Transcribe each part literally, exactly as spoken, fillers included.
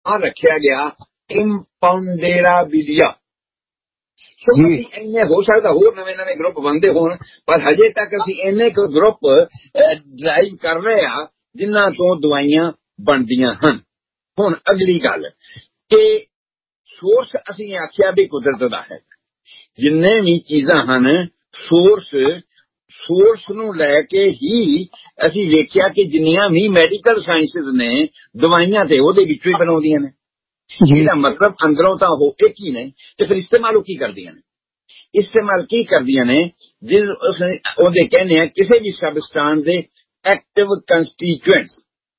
ਆ ਰੱਖਿਆ ਗਿਆ ਇੰਪੌਂਡੇਰਾਬਿਲੀਆ। ਸੋ ਅਸੀਂ ਇੰਨੇ, ਹੋ ਸਕਦਾ ਹੋਰ ਨਵੇਂ ਨਵੇਂ ਗਰੁੱਪ ਬਣਦੇ ਹੋਣ, ਪਰ ਹਜੇ ਤੱਕ ਅਸੀਂ ਇੰਨੇ ਕੁ ਗਰੁੱਪ ਡਰਾਈਵ ਕਰ ਰਹੇ ਆ ਜਿਨ੍ਹਾਂ ਤੋਂ ਦਵਾਈਆਂ ਬਣਦੀਆਂ ਹਨ। ਹੁਣ ਅਗਲੀ ਗੱਲ ਕਿ ਸੋਰਸ ਅਸੀਂ ਆਖਿਆ ਵੀ ਕੁਦਰਤ ਦਾ ਹੈ। ਜਿੰਨੇ ਵੀ ਚੀਜ਼ਾਂ ਹਨ ਸੋਰਸ ਸੋਰਸ ਨੂੰ ਲੈ ਕੇ ਹੀ ਅਸੀਂ ਵੇਖਿਆ ਕਿ ਜਿੰਨੀਆਂ ਵੀ ਮੈਡੀਕਲ ਸਾਇੰਸਿਸ ਨੇ ਦਵਾਈਆਂ ਤੇ ਉਹਦੇ ਵਿੱਚੋਂ ਹੀ ਬਣਾਉਂਦੀਆਂ ਨੇ। ਇਹਦਾ ਮਤਲਬ ਅੰਦਰੋਂ ਤਾਂ ਉਹ ਇੱਕ ਹੀ ਨੇ, ਤੇ ਫਿਰ ਇਸਤੇਮਾਲ ਉਹ ਕੀ ਕਰਦੀਆਂ ਨੇ? ਇਸਤੇਮਾਲ ਕੀ ਕਰਦੀਆਂ ਨੇ? ਜਿਸ ਉਹਦੇ ਕਹਿੰਦੇ ਆ ਕਿਸੇ ਵੀ ਸਬਸਟੈਂਸ ਦੇ ਐਕਟਿਵ ਕੰਸਟੀਟੂਐਂਟਸ।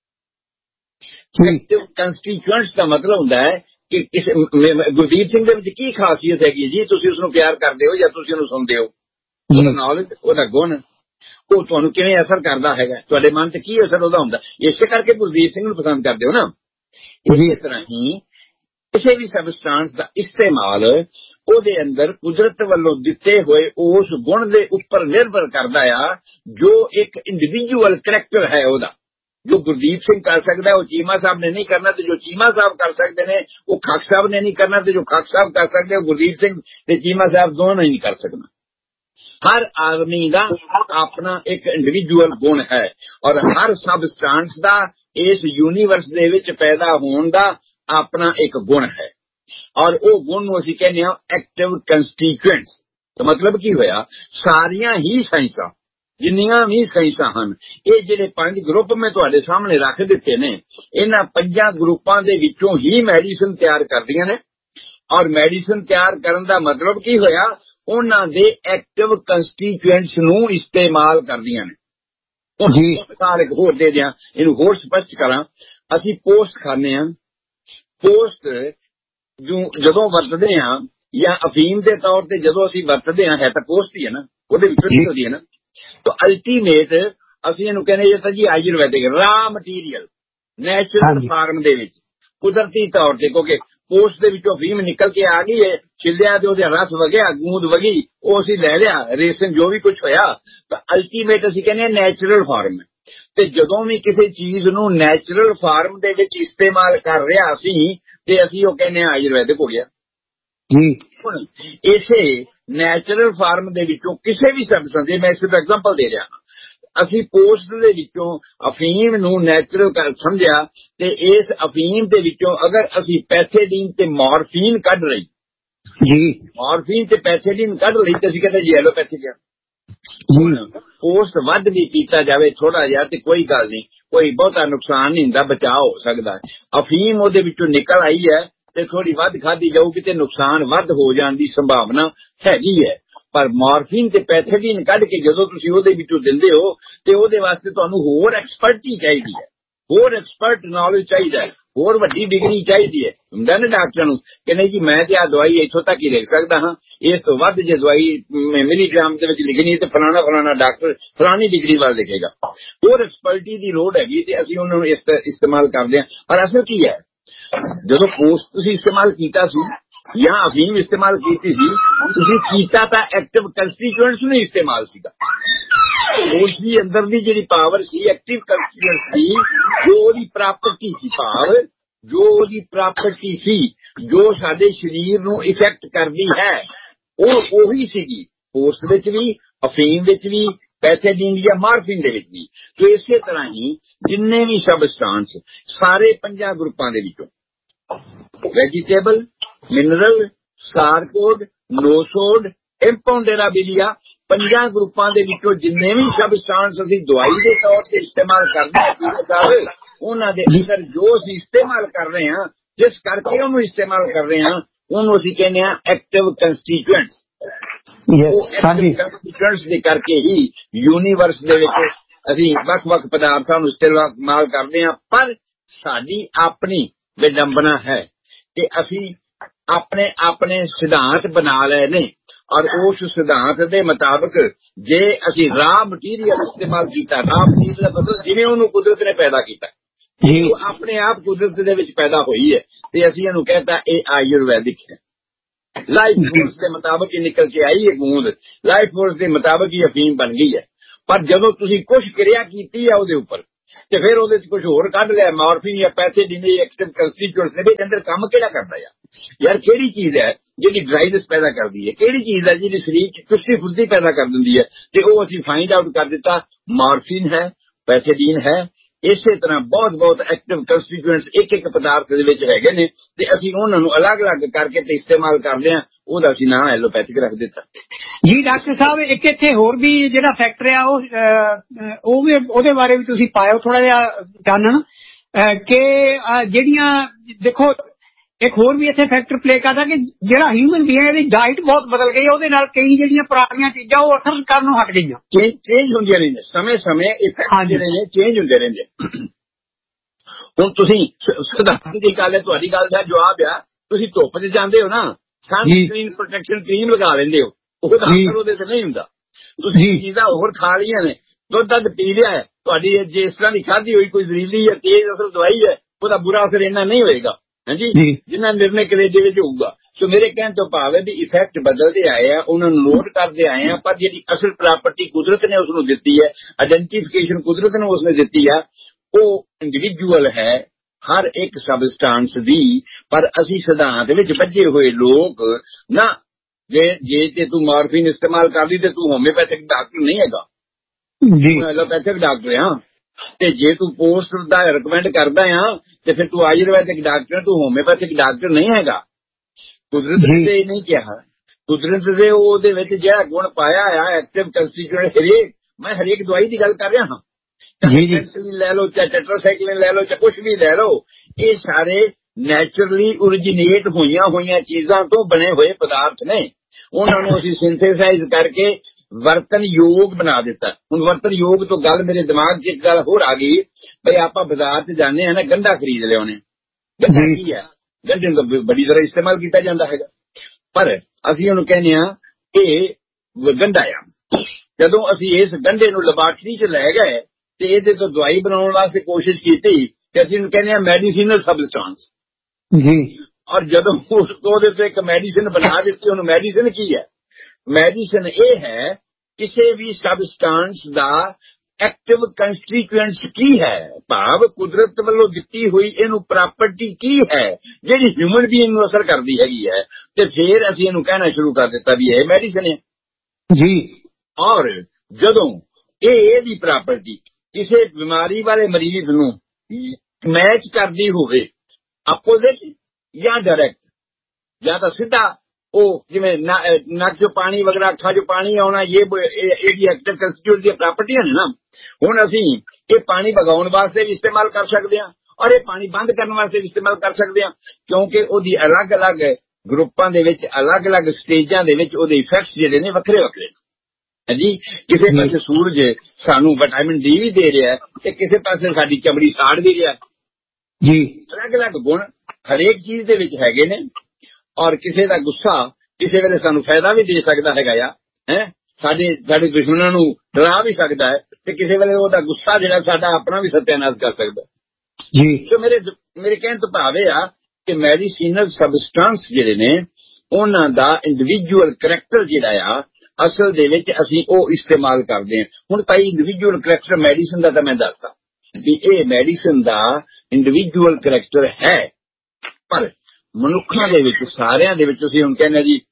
ਐਕਟਿਵ ਕੰਸਟੀਟੂਐਂਟਸ ਦਾ ਮਤਲਬ ਹੁੰਦਾ ਹੈ ਕਿ ਕਿਸੇ ਗੁਰਦੀਪ ਸਿੰਘ ਦੇ ਵਿੱਚ ਕੀ ਖਾਸੀਅਤ ਹੈਗੀ ਜੀ? ਤੁਸੀਂ ਉਸਨੂੰ ਪਿਆਰ ਕਰਦੇ ਹੋ ਜਾਂ ਤੁਸੀਂ ਉਹਨੂੰ ਸੁਣਦੇ ਹੋ? ਉਹਦਾ ਨੌਲੇਜ, ਉਹਦਾ ਗੁਣ, ਉਹ ਤੁਹਾਨੂੰ ਕਿਵੇਂ ਅਸਰ ਕਰਦਾ ਹੈਗਾ? ਤੁਹਾਡੇ ਮਨ ਤੇ ਕੀ ਅਸਰ ਉਹਦਾ ਹੁੰਦਾ? ਇਸੇ ਕਰਕੇ ਗੁਰਦੀਪ ਸਿੰਘ ਨੂੰ ਪਸੰਦ ਕਰਦੇ ਹੋ ਨਾ। ਇਸੇ ਤਰ੍ਹਾਂ ਹੀ ਕਿਸੇ ਵੀ ਸਬਸਟੈਂਸ ਦਾ ਇਸਤੇਮਾਲ ਉਹਦੇ ਅੰਦਰ ਕੁਦਰਤ ਵੱਲੋਂ ਦਿੱਤੇ ਹੋਏ ਉਸ ਗੁਣ ਦੇ ਉੱਪਰ ਨਿਰਭਰ ਕਰਦਾ ਆ, ਜੋ ਇੱਕ ਇੰਡੀਵਿਜੂਅਲ ਕਰੈਕਟਰ ਹੈ ਉਹਦਾ। ਜੋ ਗੁਰਦੀਪ ਸਿੰਘ ਕਰ ਸਕਦਾ ਉਹ ਚੀਮਾ ਸਾਹਿਬ ਨੇ ਨਹੀਂ ਕਰਨਾ, ਤੇ ਜੋ ਚੀਮਾ ਸਾਹਿਬ ਕਰ ਸਕਦੇ ਨੇ ਉਹ ਖਾਕ ਸਾਹਿਬ ਨੇ ਨਹੀਂ ਕਰਨਾ, ਤੇ ਜੋ ਖਾਕ ਸਾਹਿਬ ਕਰ ਸਕਦੇ ਉਹ ਗੁਰਦੀਪ ਸਿੰਘ ਤੇ ਚੀਮਾ ਸਾਹਿਬ ਦੋਨੋਂ ਹੀ ਨਹੀਂ ਕਰ ਸਕਣਾ। ਹਰ ਆਦਮੀ ਦਾ ਆਪਣਾ ਇੱਕ ਇੰਡੀਵਿਜੂਅਲ ਗੁਣ ਹੈ, ਔਰ ਹਰ ਸਬਸਟੈਂਸ ਦਾ ਇਸ ਯੂਨੀਵਰਸ ਦੇ ਵਿੱਚ ਪੈਦਾ ਹੋਣ ਦਾ ਆਪਣਾ ਇੱਕ ਗੁਣ ਹੈ, ਔਰ ਉਹ ਗੁਣ ਨੂੰ ਅਸੀਂ ਕਹਿੰਦੇ ਹਾਂ ਐਕਟਿਵ ਕੰਸਟੀਟੂਐਂਟਸ। ਤਾਂ ਮਤਲਬ ਕੀ ਹੋਇਆ? ਸਾਰੀਆਂ ਹੀ ਸਾਇੰਸਾਂ, ਜਿੰਨੀਆਂ ਵੀ ਸਾਇੰਸਾਂ ਹਨ, ਇਹ ਜਿਹੜੇ ਪੰਜ ਗਰੁੱਪ ਮੈਂ ਤੁਹਾਡੇ ਸਾਹਮਣੇ ਰੱਖ ਦਿੱਤੇ ਨੇ, ਇਹਨਾਂ ਪੰਜਾਂ ਗਰੁੱਪਾਂ ਦੇ ਵਿੱਚੋਂ ਹੀ ਮੈਡੀਸਨ ਤਿਆਰ ਕਰਦੀਆਂ ਨੇ। ਔਰ ਮੈਡੀਸਨ ਤਿਆਰ ਕਰਨ ਦਾ ਮਤਲਬ ਕੀ ਹੋਇਆ? ਉਹਨਾਂ ਦੇ ਐਕਟਿਵ ਕੰਸਟੀਟੂਐਂਟਸ ਨੂੰ ਇਸਤੇਮਾਲ ਕਰਦੀਆਂ ਨੇ। ਮਿਸਾਲ ਇੱਕ ਹੋਰ ਦੇ ਦਿਆਂ, ਇਹਨੂੰ ਹੋਰ ਸਪਸ਼ਟ ਕਰਾਂ। ਅਸੀਂ ਪੋਸਟ ਖਾਂਦੇ ਹਾਂ, ਪੋਸਟ ਜਦੋਂ ਵਰਤਦੇ ਹਾਂ ਜਾਂ ਅਫੀਮ ਦੇ ਤੌਰ ਤੇ ਜਦੋਂ ਅਸੀਂ ਵਰਤਦੇ ਹਾਂ, ਹੈ ਤਾਂ ਪੋਸਟ ਹੀ ਹੈ ਨਾ, ਉਹਦੇ ਵਿੱਚੋਂ ਨਿਕਲਦੀ ਹੈ ਨਾ। ਤਾਂ ਅਲਟੀਮੇਟ ਅਸੀਂ ਇਹਨੂੰ ਕਹਿੰਦੇ ਤਾਂ ਜੀ ਆਯੁਰਵੈਦਿਕ ਰਾ ਮਟੀਰੀਅਲ, ਨੈਚੁਰਲ ਫਾਰਮ ਦੇ ਵਿੱਚ ਕੁਦਰਤੀ ਤੌਰ ਤੇ, ਕਿਉਂਕਿ ਪੋਸਟ ਦੇ ਵਿੱਚੋਂ ਅਫੀਮ ਨਿਕਲ ਕੇ ਆ ਗਈ ਹੈ, ਛਿੱਲਿਆ ਤੇ ਉਹਦੇ ਰਸ ਵਗਿਆ, ਗੂੰਦ ਵਗੀ, ਉਹ ਅਸੀਂ ਲੈ ਲਿਆ, ਰੇਸ਼ਨ ਜੋ ਵੀ ਕੁਝ ਹੋਇਆ, ਤਾਂ ਅਲਟੀਮੇਟ ਅਸੀਂ ਕਹਿੰਦੇ ਨੈਚੁਰਲ ਫਾਰਮ ਹੈ। ਤੇ ਜਦੋਂ ਵੀ ਕਿਸੇ ਚੀਜ਼ ਨੂੰ ਨੈਚੁਰਲ ਫਾਰਮ ਦੇ ਵਿੱਚ ਇਸਤੇਮਾਲ ਕਰ ਰਿਹਾ ਅਸੀਂ, ਤੇ ਅਸੀਂ ਉਹ ਕਹਿੰਦੇ ਹਾਂ ਆਯੁਰਵੈਦਿਕ ਹੋ ਗਿਆ ਜੀ। ਇਸੇ ਨੈਚੁਰਲ ਫਾਰਮ ਦੇ ਵਿੱਚੋਂ ਕਿਸੇ ਵੀ ਸਬਸਟੈਂਸ ਦੇ, ਮੈਂ ਸਿਰਫ ਐਗਜ਼ਾਮਪਲ ਦੇ ਰਿਹਾ, ਅਸੀਂ ਪੋਸਟ ਦੇ ਵਿੱਚੋਂ ਅਫੀਮ ਨੂੰ ਨੈਚੁਰਲ ਸਮਝਿਆ, ਤੇ ਇਸ ਅਫੀਮ ਦੇ ਵਿੱਚੋਂ ਅਗਰ ਅਸੀਂ ਪੈਥੇਡੀਨ ਤੇ ਮੋਰਫੀਨ ਕੱਢ ਲਈ ਜੀ, ਮੋਰਫੀਨ ਤੇ ਪੈਥੇਡੀਨ ਕੱਢ ਲਈ, ਤੇ ਅਸੀਂ ਕਹਿੰਦੇ ਜੀ ਐਲੋਪੈਥਿਕ ਆ। ਪੋਸਟ ਵੱਧ ਵੀ ਪੀਤਾ ਜਾਵੇ ਥੋੜਾ ਜਿਹਾ ਤੇ ਕੋਈ ਗੱਲ ਨਹੀਂ, ਕੋਈ ਬਹੁਤਾ ਨੁਕਸਾਨ ਨਹੀਂ ਹੁੰਦਾ, ਬਚਾਅ ਹੋ ਸਕਦਾ। ਅਫੀਮ ਉਹਦੇ ਵਿੱਚੋਂ ਨਿਕਲ ਆਈ ਹੈ ਤੇ ਥੋੜੀ ਵੱਧ ਖਾਧੀ ਜਾਊਗੀ ਤੇ ਨੁਕਸਾਨ ਵੱਧ ਹੋ ਜਾਣ ਦੀ ਸੰਭਾਵਨਾ ਹੈਗੀ ਹੈ। ਪਰ ਮੋਰਫੀਨ ਤੇ ਪੈਥੇਡੀਨ ਕੱਢ ਕੇ ਜਦੋਂ ਤੁਸੀਂ ਉਹਦੇ ਵਿੱਚੋਂ ਦਿੰਦੇ ਹੋ, ਤੇ ਉਹਦੇ ਵਾਸਤੇ ਤੁਹਾਨੂੰ ਹੋਰ ਐਕਸਪਰਟੀ ਚਾਹੀਦੀ ਹੈ, ਹੋਰ ਐਕਸਪਰਟ ਨੌਲੇਜ ਚਾਹੀਦਾ ਹੈ, ਹੋਰ ਵੱਡੀ ਡਿਗਰੀ ਚਾਹੀਦੀ ਹੈ। ਹੁੰਦਾ ਨਾ ਡਾਕਟਰ ਨੂੰ ਕਿ ਨਹੀਂ ਜੀ ਮੈਂ ਤੇ ਆਹ ਦਵਾਈ ਇੱਥੋਂ ਤੱਕ ਹੀ ਲਿਖ ਸਕਦਾ ਹਾਂ, ਇਸ ਤੋਂ ਵੱਧ ਜੇ ਦਵਾਈ ਮਿਲੀਗ੍ਰਾਮ ਦੇ ਵਿੱਚ ਲਿਖਣੀ ਤੇ ਫਲਾਣਾ ਫਲਾਣਾ ਡਾਕਟਰ ਫਲਾਣੀ ਡਿਗਰੀ ਵੱਲ ਲਿਖੇਗਾ। ਹੋਰ ਐਕਸਪਰਟੀ ਦੀ ਲੋੜ ਹੈਗੀ, ਤੇ ਅਸੀਂ ਉਹਨਾਂ ਨੂੰ ਇਸ ਇਸਤੇਮਾਲ ਕਰਦੇ ਹਾਂ। ਪਰ ਅਸਲ ਕੀ ਹੈ, ਜਦੋਂ ਪੋਸਟ ਤੁਸੀਂ ਇਸਤੇਮਾਲ ਕੀਤਾ ਸੀ ਜਾਂ ਅਫੀਮ ਇਸਤੇਮਾਲ ਕੀਤੀ ਸੀ, ਤੁਸੀਂ ਕੀਤਾ ਤਾਂ ਐਕਟਿਵ ਕੰਸਟੀਟੂਐਂਟਸ ਨੂੰ ਇਸਤੇਮਾਲ ਸੀਗਾ। ਉਸ ਦੀ ਅੰਦਰ ਦੀ ਜਿਹੜੀ ਪਾਵਰ ਸੀ, ਐਕਟਿਵ ਕੰਸਟੀਟੂਐਂਟਸ ਸੀ, ਜੋ ਉਹਦੀ ਪ੍ਰਾਪਰਟੀ ਸੀ, ਭਾਵ ਜੋ ਉਹਦੀ ਪ੍ਰਾਪਰਟੀ ਸੀ, ਜੋ ਸਾਡੇ ਸਰੀਰ ਨੂੰ ਇਫੈਕਟ ਕਰਦੀ ਹੈ, ਉਹ ਉਹੀ ਸੀਗੀ ਪੋਸਟ ਵਿੱਚ ਵੀ, ਅਫੀਮ ਵਿੱਚ ਵੀ, ਪੈਥੇਡੀਨ ਜਾਂ ਮਾਰਫਿਨ ਦੇ ਵਿੱਚ ਵੀ। ਤੇ ਇਸੇ ਤਰ੍ਹਾਂ ਹੀ ਜਿੰਨੇ ਵੀ ਸਬਸਟੈਂਸ ਸਾਰੇ ਪੰਜਾਂ ਗਰੁੱਪਾਂ ਦੇ ਵਿੱਚੋਂ, ਵੈਜੀਟੇਬਲ, ਮਿਨਰਲ, ਸਾਰਕੋਡ, ਨੋਸੋਡ, ਇੰਪੌਂਡੇਰਾਬਿਲੀਆ, ਪੰਜਾਂ ਗਰੁੱਪਾਂ ਦੇ ਵਿੱਚੋਂ ਜਿੰਨੇ ਵੀ ਸਬਸਟੈਂਸ ਅਸੀਂ ਦਵਾਈ ਦੇ ਤੌਰ ਤੇ ਇਸਤੇਮਾਲ ਕਰਦੇ ਹਾਂ, ਉਹਨਾਂ ਦੇ ਅੰਦਰ ਜੋ ਅਸੀਂ ਇਸਤੇਮਾਲ ਕਰ ਰਹੇ ਹਾਂ, ਜਿਸ ਕਰਕੇ ਉਹਨੂੰ ਇਸਤੇਮਾਲ ਕਰ ਰਹੇ ਹਾਂ, ਉਹਨੂੰ ਅਸੀਂ ਕਹਿੰਦੇ ਹਾਂ ਐਕਟਿਵ ਕੰਸਟੀਟੂਐਂਟਸ। ਕੰਸਟੀਟੂਐਂਟਸ ਦੇ ਕਰਕੇ ਹੀ ਯੂਨੀਵਰਸ ਦੇ ਵਿੱਚ ਅਸੀਂ ਵੱਖ ਵੱਖ ਪਦਾਰਥਾਂ ਨੂੰ ਇਸਤੇਮਾਲ ਕਰਦੇ ਹਾਂ। ਪਰ ਸਾਡੀ ਆਪਣੀ ਵਿਡੰਬਨਾ ਹੈ ਕਿ ਅਸੀਂ ਆਪਣੇ ਆਪਣੇ ਸਿਧਾਂਤ ਬਣਾ ਲਏ ਨੇ, ਔਰ ਉਸ ਸਿਧਾਂਤ ਦੇ ਮੁਤਾਬਕ ਜੇ ਅਸੀਂ ਰਾ ਮਟੀਰੀਅਲ ਇਸਤੇਮਾਲ ਕੀਤਾ, ਰਾ ਮਟੀਰੀਅਲ ਦਾ ਮਤਲਬ ਜਿਵੇਂ ਉਹਨੂੰ ਕੁਦਰਤ ਨੇ ਪੈਦਾ ਕੀਤਾ, ਉਹ ਆਪਣੇ ਆਪ ਕੁਦਰਤ ਦੇ ਵਿੱਚ ਪੈਦਾ ਹੋਈ ਹੈ, ਤੇ ਅਸੀਂ ਇਹਨੂੰ ਕਹਿੰਦਾ ਇਹ ਆਯੁਰਵੈਦਿਕ ਹੈ। ਲਾਈਫ ਫੋਰਸ ਦੇ ਮੁਤਾਬਕ ਹੀ ਨਿਕਲ ਕੇ ਆਈ ਹੈ ਗੂੰਦ, ਲਾਈਫ ਫੋਰਸ ਦੇ ਮੁਤਾਬਕ ਹੀ ਅਫੀਮ ਬਣ ਗਈ ਹੈ। ਪਰ ਜਦੋਂ ਤੁਸੀਂ ਕੁਛ ਕਿਰਿਆ ਕੀਤੀ ਹੈ ਉਹਦੇ ਉੱਪਰ, ਤੇ ਫਿਰ ਉਹਦੇ ਚ ਕੁਝ ਹੋਰ ਕੱਢ ਲਿਆ, ਮਾਰਫਿਨ ਜਾਂ ਪੈਥੇਡਿਨ ਐਕਟਿਵ ਕੰਸਟੀਟਿਊਐਂਟਸ ਨੇ, ਇਹਦੇ ਅੰਦਰ ਕੰਮ ਕਿਹੜਾ ਕਰਦਾ ਯਾਰ ਯਾਰ ਕਿਹੜੀ ਚੀਜ਼ ਹੈ ਜਿਹੜੀ ਡਰਾਈਨੈਸ ਪੈਦਾ ਕਰਦੀ ਹੈ, ਕਿਹੜੀ ਚੀਜ਼ ਹੈ ਜਿਹੜੀ ਸਰੀਰ ਚ ਚੁਸਤੀ ਫੁਰਤੀ ਪੈਦਾ ਕਰ ਦਿੰਦੀ ਹੈ, ਤੇ ਉਹ ਅਸੀਂ ਫਾਈਂਡ ਆਊਟ ਕਰ ਦਿੱਤਾ ਮਾਰਫਿਨ ਹੈ, ਪੈਥੇਡਿਨ ਹੈ। ਇਸੇ ਤਰ੍ਹਾਂ ਬਹੁਤ ਬਹੁਤ ਐਕਟਿਵ ਕੰਸਟੀਟਿਊਐਂਟਸ ਇੱਕ ਇੱਕ ਪਦਾਰਥ ਦੇ ਵਿੱਚ ਹੈਗੇ ਨੇ, ਤੇ ਅਸੀਂ ਉਹਨਾਂ ਨੂੰ ਅਲੱਗ-ਅਲੱਗ ਕਰਕੇ ਤੇ ਇਸਤੇਮਾਲ ਕਰਦੇ ਹਾਂ, ਉਹਦਾ ਅਸੀਂ ਨਾਂ ਐਲੋਪੈਥਿਕ ਰੱਖ ਦਿੱਤਾ। ਜੀ ਡਾਕਟਰ ਸਾਹਿਬ, ਇੱਕ ਇੱਥੇ ਹੋਰ ਵੀ ਜਿਹੜਾ ਫੈਕਟਰ ਆ ਉਹ ਉਹ ਵੀ ਉਹਦੇ ਬਾਰੇ ਵੀ ਤੁਸੀਂ ਪਾਇਓ ਥੋੜਾ ਜਿਹਾ ਚਾਨਣ ਕਿ ਜਿਹੜੀਆਂ ਦੇਖੋ ਇੱਕ ਹੋਰ ਵੀ ਇੱਥੇ ਫੈਕਟਰ ਪਲੇ ਕਰਦਾ ਕਿ ਜਿਹੜਾ ਹਿਊਮਨ ਬੀਇੰਗ ਦੀ ਡਾਈਟ ਬਹੁਤ ਬਦਲ ਗਈ, ਉਹਦੇ ਨਾਲ ਕਈ ਜਿਹੜੀਆਂ ਪੁਰਾਣੀਆਂ ਚੀਜ਼ਾਂ ਉਹ ਅਸਰ ਕਰਨੋਂ ਹਟ ਗਈਆਂ, ਚੇਂਜ ਹੁੰਦੀਆਂ ਰਹਿੰਦੀਆਂ ਸਮੇਂ ਸਮੇਂ ਇਫੈਕਟ ਜਿਹੜੇ ਨੇ ਚੇਂਜ ਹੁੰਦੇ ਰਹਿੰਦੇ। ਹੁਣ ਤੁਸੀਂ ਸਧਾਰਨ ਦੀ ਗੱਲ ਹੈ, ਤੁਹਾਡੀ ਗੱਲ ਦਾ ਜਵਾਬ ਆ, ਤੁਸੀਂ ਧੁੱਪ 'ਚ ਜਾਂਦੇ ਹੋ ਨਾ, ਸਨਸਕ੍ਰੀਨ ਪ੍ਰੋਟੈਕਸ਼ਨ ਕਰੀਮ ਲਗਾ ਲੈਂਦੇ ਹੋ, ਉਹਦਾ ਅਸਰ ਉਹਦੇ ਤੇ ਨਹੀਂ ਹੁੰਦਾ। ਤੁਸੀਂ ਚੀਜ਼ਾਂ ਹੋਰ ਖਾ ਲਈਆਂ ਨੇ, ਦੁੱਧ ਦੱਧ ਪੀ ਲਿਆ ਹੈ, ਤੁਹਾਡੀ ਜਿਸ ਤਰ੍ਹਾਂ ਦੀ ਖਾਧੀ ਹੋਈ ਕੋਈ ਜ਼ਹਿਰੀਲੀ ਜਾਂ ਤੇਜ਼ ਅਸਰ ਦਵਾਈ ਹੈ, ਉਹਦਾ ਬੁਰਾ ਅਸਰ ਇੰਨਾ ਨਹੀਂ ਹੋਏਗਾ ਹਾਂਜੀ ਜਿੰਨਾ ਨਿਰਣੇ ਕਲੇਜੇ ਵਿੱਚ ਹੋਊਗਾ। ਸੋ ਮੇਰੇ ਕਹਿਣ ਤੋਂ ਭਾਵ ਹੈ ਵੀ ਇਫੈਕਟ ਬਦਲਦੇ ਆਏ ਆ, ਉਹਨਾਂ ਨੂੰ ਨੋਟ ਕਰਦੇ ਆਏ ਆ, ਪਰ ਜਿਹੜੀ ਅਸਲ ਪ੍ਰਾਪਰਟੀ ਕੁਦਰਤ ਨੇ ਉਸਨੂੰ ਦਿੱਤੀ ਹੈ, ਆਇਡੈਂਟੀਫਿਕੇਸ਼ਨ ਕੁਦਰਤ ਨੇ ਉਸਨੇ ਦਿੱਤੀ ਆ, ਉਹ ਇੰਡੀਵਿਜੂਅਲ ਹੈ ਹਰ ਇੱਕ ਸਬਸਟੈਂਸ ਦੀ। ਪਰ ਅਸੀਂ ਸਿਧਾਂਤ ਵਿੱਚ ਬੱਝੇ ਹੋਏ ਲੋਕ ਨਾ, ਜੇ ਜੇ ਤੇ ਤੂੰ ਮਾਰਫਿਨ ਇਸਤੇਮਾਲ ਕਰਦੀ ਤੇ ਤੂੰ ਹੋਮਿਓਪੈਥਿਕ ਡਾਕਟਰ ਨਹੀਂ ਹੈਗਾ, ਤੂੰ ਐਲੋਪੈਥਿਕ ਡਾਕਟਰ ਆ। ਤੇ ਜੇ ਤੂੰ ਪੋਸਟ ਦਾ ਰਿਕਮੈਂਡ ਕਰਦਾ ਆ ਤੇ ਫਿਰ ਤੂੰ ਆਯੁਰਵੈਦਿਕ ਡਾਕਟਰ, ਤੂੰ ਹੋਮਿਓਪੈਥਿਕ ਡਾਕਟਰ ਨਹੀਂ ਹੈਗਾ। ਕੁਦਰਤ ਨੇ ਇਹ ਨਹੀਂ ਕਿਹਾ, ਕੁਦਰਤ ਦੇ ਉਹਦੇ ਵਿੱਚ ਜਿਹੜਾ ਗੁਣ ਪਾਇਆ ਆ ਐਕਟਿਵ ਕੰਸਟੀਟਿਊਐਂਟ, ਹਰੇਕ ਮੈਂ ਹਰੇਕ ਦਵਾਈ ਦੀ ਗੱਲ ਕਰ ਰਿਹਾ ਹਾਂ, ਪੈਨਸਿਲਿਨ ਲੈ ਲਓ, ਚਾਹੇ ਟੈਟਰਾਸਾਈਕਲਿਨ ਲੈ ਲਓ, ਚਾਹੇ ਕੁਛ ਵੀ ਲੈ ਲਓ, ਇਹ ਸਾਰੇ ਨੈਚੁਰਲੀ ਓਰੀਜੀਨੇਟ ਹੋਈਆਂ ਹੋਈਆਂ ਚੀਜ਼ਾਂ ਤੋਂ ਬਣੇ ਹੋਏ ਪਦਾਰਥ ਨੇ। ਉਹਨਾਂ ਨੂੰ ਅਸੀਂ ਸਿੰਥੇਸਾਈਜ਼ ਕਰਕੇ ਵਰਤਨ ਯੋਗ ਬਣਾ ਦਿੱਤਾ। ਹੁਣ ਵਰਤਨ ਯੋਗ ਤੋਂ ਗੱਲ ਮੇਰੇ ਦਿਮਾਗ 'ਚ ਇੱਕ ਗੱਲ ਹੋਰ ਆ ਗਈ, ਬਈ ਆਪਾਂ ਬਾਜ਼ਾਰ 'ਚ ਜਾਂਦੇ ਹਾਂ ਨਾ, ਗੰਢਾ ਖਰੀਦ ਲਿਆਉਣੇ, ਗੰਢਾ ਕੀ ਹੈ, ਗੰਢੇ ਨੂੰ ਤਾਂ ਬੜੀ ਤਰ੍ਹਾਂ ਇਸਤੇਮਾਲ ਕੀਤਾ ਜਾਂਦਾ ਹੈਗਾ, ਪਰ ਅਸੀਂ ਉਹਨੂੰ ਕਹਿੰਦੇ ਹਾਂ ਇਹ ਗੰਢਾ ਆ। ਜਦੋਂ ਅਸੀਂ ਇਸ ਗੰਢੇ ਨੂੰ ਲੈਬਾਰਟਰੀ 'ਚ ਲੈ ਗਏ ਤੇ ਇਹਦੇ ਤੋਂ ਦਵਾਈ ਬਣਾਉਣ ਵਾਸਤੇ ਕੋਸ਼ਿਸ਼ ਕੀਤੀ ਤੇ ਅਸੀਂ ਉਹਨੂੰ ਕਹਿੰਦੇ ਹਾਂ ਮੈਡੀਸਿਨਲ ਸਬਸਟੈਂਸ ਜੀ। ਔਰ ਜਦੋਂ ਉਹਦੇ ਤੇ ਇੱਕ ਮੈਡੀਸਿਨ ਬਣਾ ਦਿੱਤੀ, ਉਹਨੂੰ ਮੈਡੀਸਿਨ ਕੀ ਹੈ? ਮੈਡੀਸਿਨ ਇਹ ਹੈ ਕਿਸੇ ਵੀ ਸਬਸਟੈਂਸ ਦਾ ਐਕਟਿਵ ਕੰਸਟੀਟਿਊਐਂਟਸ ਕੀ ਹੈ, ਭਾਵ ਕੁਦਰਤ ਵੱਲੋਂ ਦਿੱਤੀ ਹੋਈ ਇਹਨੂੰ ਪ੍ਰਾਪਰਟੀ ਕੀ ਹੈ ਜਿਹੜੀ ਹਿਊਮਨ ਬੀਇੰਗ ਨੂੰ ਅਸਰ ਕਰਦੀ ਹੈਗੀ ਹੈ, ਤੇ ਫਿਰ ਅਸੀਂ ਇਹਨੂੰ ਕਹਿਣਾ ਸ਼ੁਰੂ ਕਰ ਦਿੱਤਾ ਵੀ ਇਹ ਮੈਡੀਸਿਨ ਹੈ ਜੀ। ਔਰ ਜਦੋਂ ਇਹ ਇਹਦੀ ਪ੍ਰਾਪਰਟੀ ਕਿਸੇ ਬਿਮਾਰੀ ਵਾਲੇ ਮਰੀਜ਼ ਨੂੰ ਮੈਚ ਕਰਦੀ ਹੋਵੇ, ਆਪੋਜ਼ਿਟ ਜਾਂ ਡਾਇਰੈਕਟ, ਜਾਂ ਤਾਂ ਸਿੱਧਾ ਉਹ ਜਿਵੇਂ ਨੱਕ 'ਚੋਂ ਪਾਣੀ ਵਗੈਰਾ, ਅੱਖਾਂ 'ਚੋਂ ਪਾਣੀ ਆਉਣਾ, ਇਹ ਇਹਦੀ ਐਕਟਿਵ ਕੰਸਟੀਟਿਊਐਂਟ ਦੀਆਂ ਪ੍ਰਾਪਰਟੀਆਂ ਨੇ ਨਾ। ਹੁਣ ਅਸੀਂ ਇਹ ਪਾਣੀ ਵਗਾਉਣ ਵਾਸਤੇ ਵੀ ਇਸਤੇਮਾਲ ਕਰ ਸਕਦੇ ਹਾਂ ਔਰ ਇਹ ਪਾਣੀ ਬੰਦ ਕਰਨ ਵਾਸਤੇ ਵੀ ਇਸਤੇਮਾਲ ਕਰ ਸਕਦੇ ਹਾਂ, ਕਿਉਂਕਿ ਉਹਦੀ ਅਲੱਗ-ਅਲੱਗ ਗਰੁੱਪਾਂ ਦੇ ਵਿੱਚ, ਅਲੱਗ-ਅਲੱਗ ਸਟੇਜਾਂ ਦੇ ਵਿੱਚ ਉਹਦੇ ਇਫੈਕਟਸ ਜਿਹੜੇ ਨੇ ਵੱਖਰੇ ਵੱਖਰੇ ਨੇ ਜੀ। ਕਿਸੇ ਪਾਸੇ ਸੂਰਜ ਸਾਨੂੰ ਵਿਟਾਮਿਨ ਡੀ ਵੀ ਦੇ ਰਿਹਾ ਤੇ ਕਿਸੇ ਪਾਸੇ ਸਾਡੀ ਚਮੜੀ ਸਾੜ ਵੀ ਰਿਹਾ ਜੀ। ਅਲੱਗ-ਅਲੱਗ ਗੁਣ ਹਰੇਕ ਚੀਜ਼ ਦੇ ਵਿੱਚ ਹੈਗੇ ਨੇ। ਔਰ ਕਿਸੇ ਦਾ ਗੁੱਸਾ ਕਿਸੇ ਵੇਲੇ ਸਾਨੂੰ ਫਾਇਦਾ ਵੀ ਦੇ ਸਕਦਾ ਹੈਗਾ ਆ, ਹੈ ਸਾਡੇ ਸਾਡੇ ਦੁਸ਼ਮਣਾਂ ਨੂੰ ਡਰਾ ਵੀ ਸਕਦਾ ਹੈ, ਤੇ ਕਿਸੇ ਵੇਲੇ ਉਹਦਾ ਗੁੱਸਾ ਜਿਹੜਾ ਸਾਡਾ ਆਪਣਾ ਵੀ ਸਤਿਆਨਾਸ਼ ਕਰ ਸਕਦਾ ਜੀ। ਸੋ ਮੇਰੇ ਮੇਰੇ ਕਹਿਣ ਤੋਂ ਭਾਵ ਇਹ ਆ ਕਿ ਮੈਡੀਸਿਨਲ ਸਬਸਟੈਂਸ ਜਿਹੜੇ ਨੇ ਉਹਨਾਂ ਦਾ ਇੰਡੀਵਿਜੂਅਲ ਕਰੈਕਟਰ ਜਿਹੜਾ ਆ ਅਸਲ ਦੇ ਵਿੱਚ ਅਸੀਂ ਉਹ ਇਸਤੇਮਾਲ ਕਰਦੇ ਹਾਂ। ਹੁਣ ਭਾਈ ਇੰਡੀਵਿਜੂਅਲ ਕਰੈਕਟਰ ਮੈਡੀਸਿਨ ਦਾ ਤਾਂ ਮੈਂ ਦੱਸਦਾ ਵੀ ਇਹ ਮੈਡੀਸਿਨ ਦਾ ਇੰਡੀਵਿਜੂਅਲ ਕਰੈਕਟਰ ਹੈ, ਪਰ ਮਨੁੱਖਾਂ ਦੇ ਵਿੱਚ ਸਾਰਿਆਂ ਦੇ ਵਿੱਚ ਤੁਸੀਂ ਹੁਣ ਕਹਿੰਦੇ ਜੀ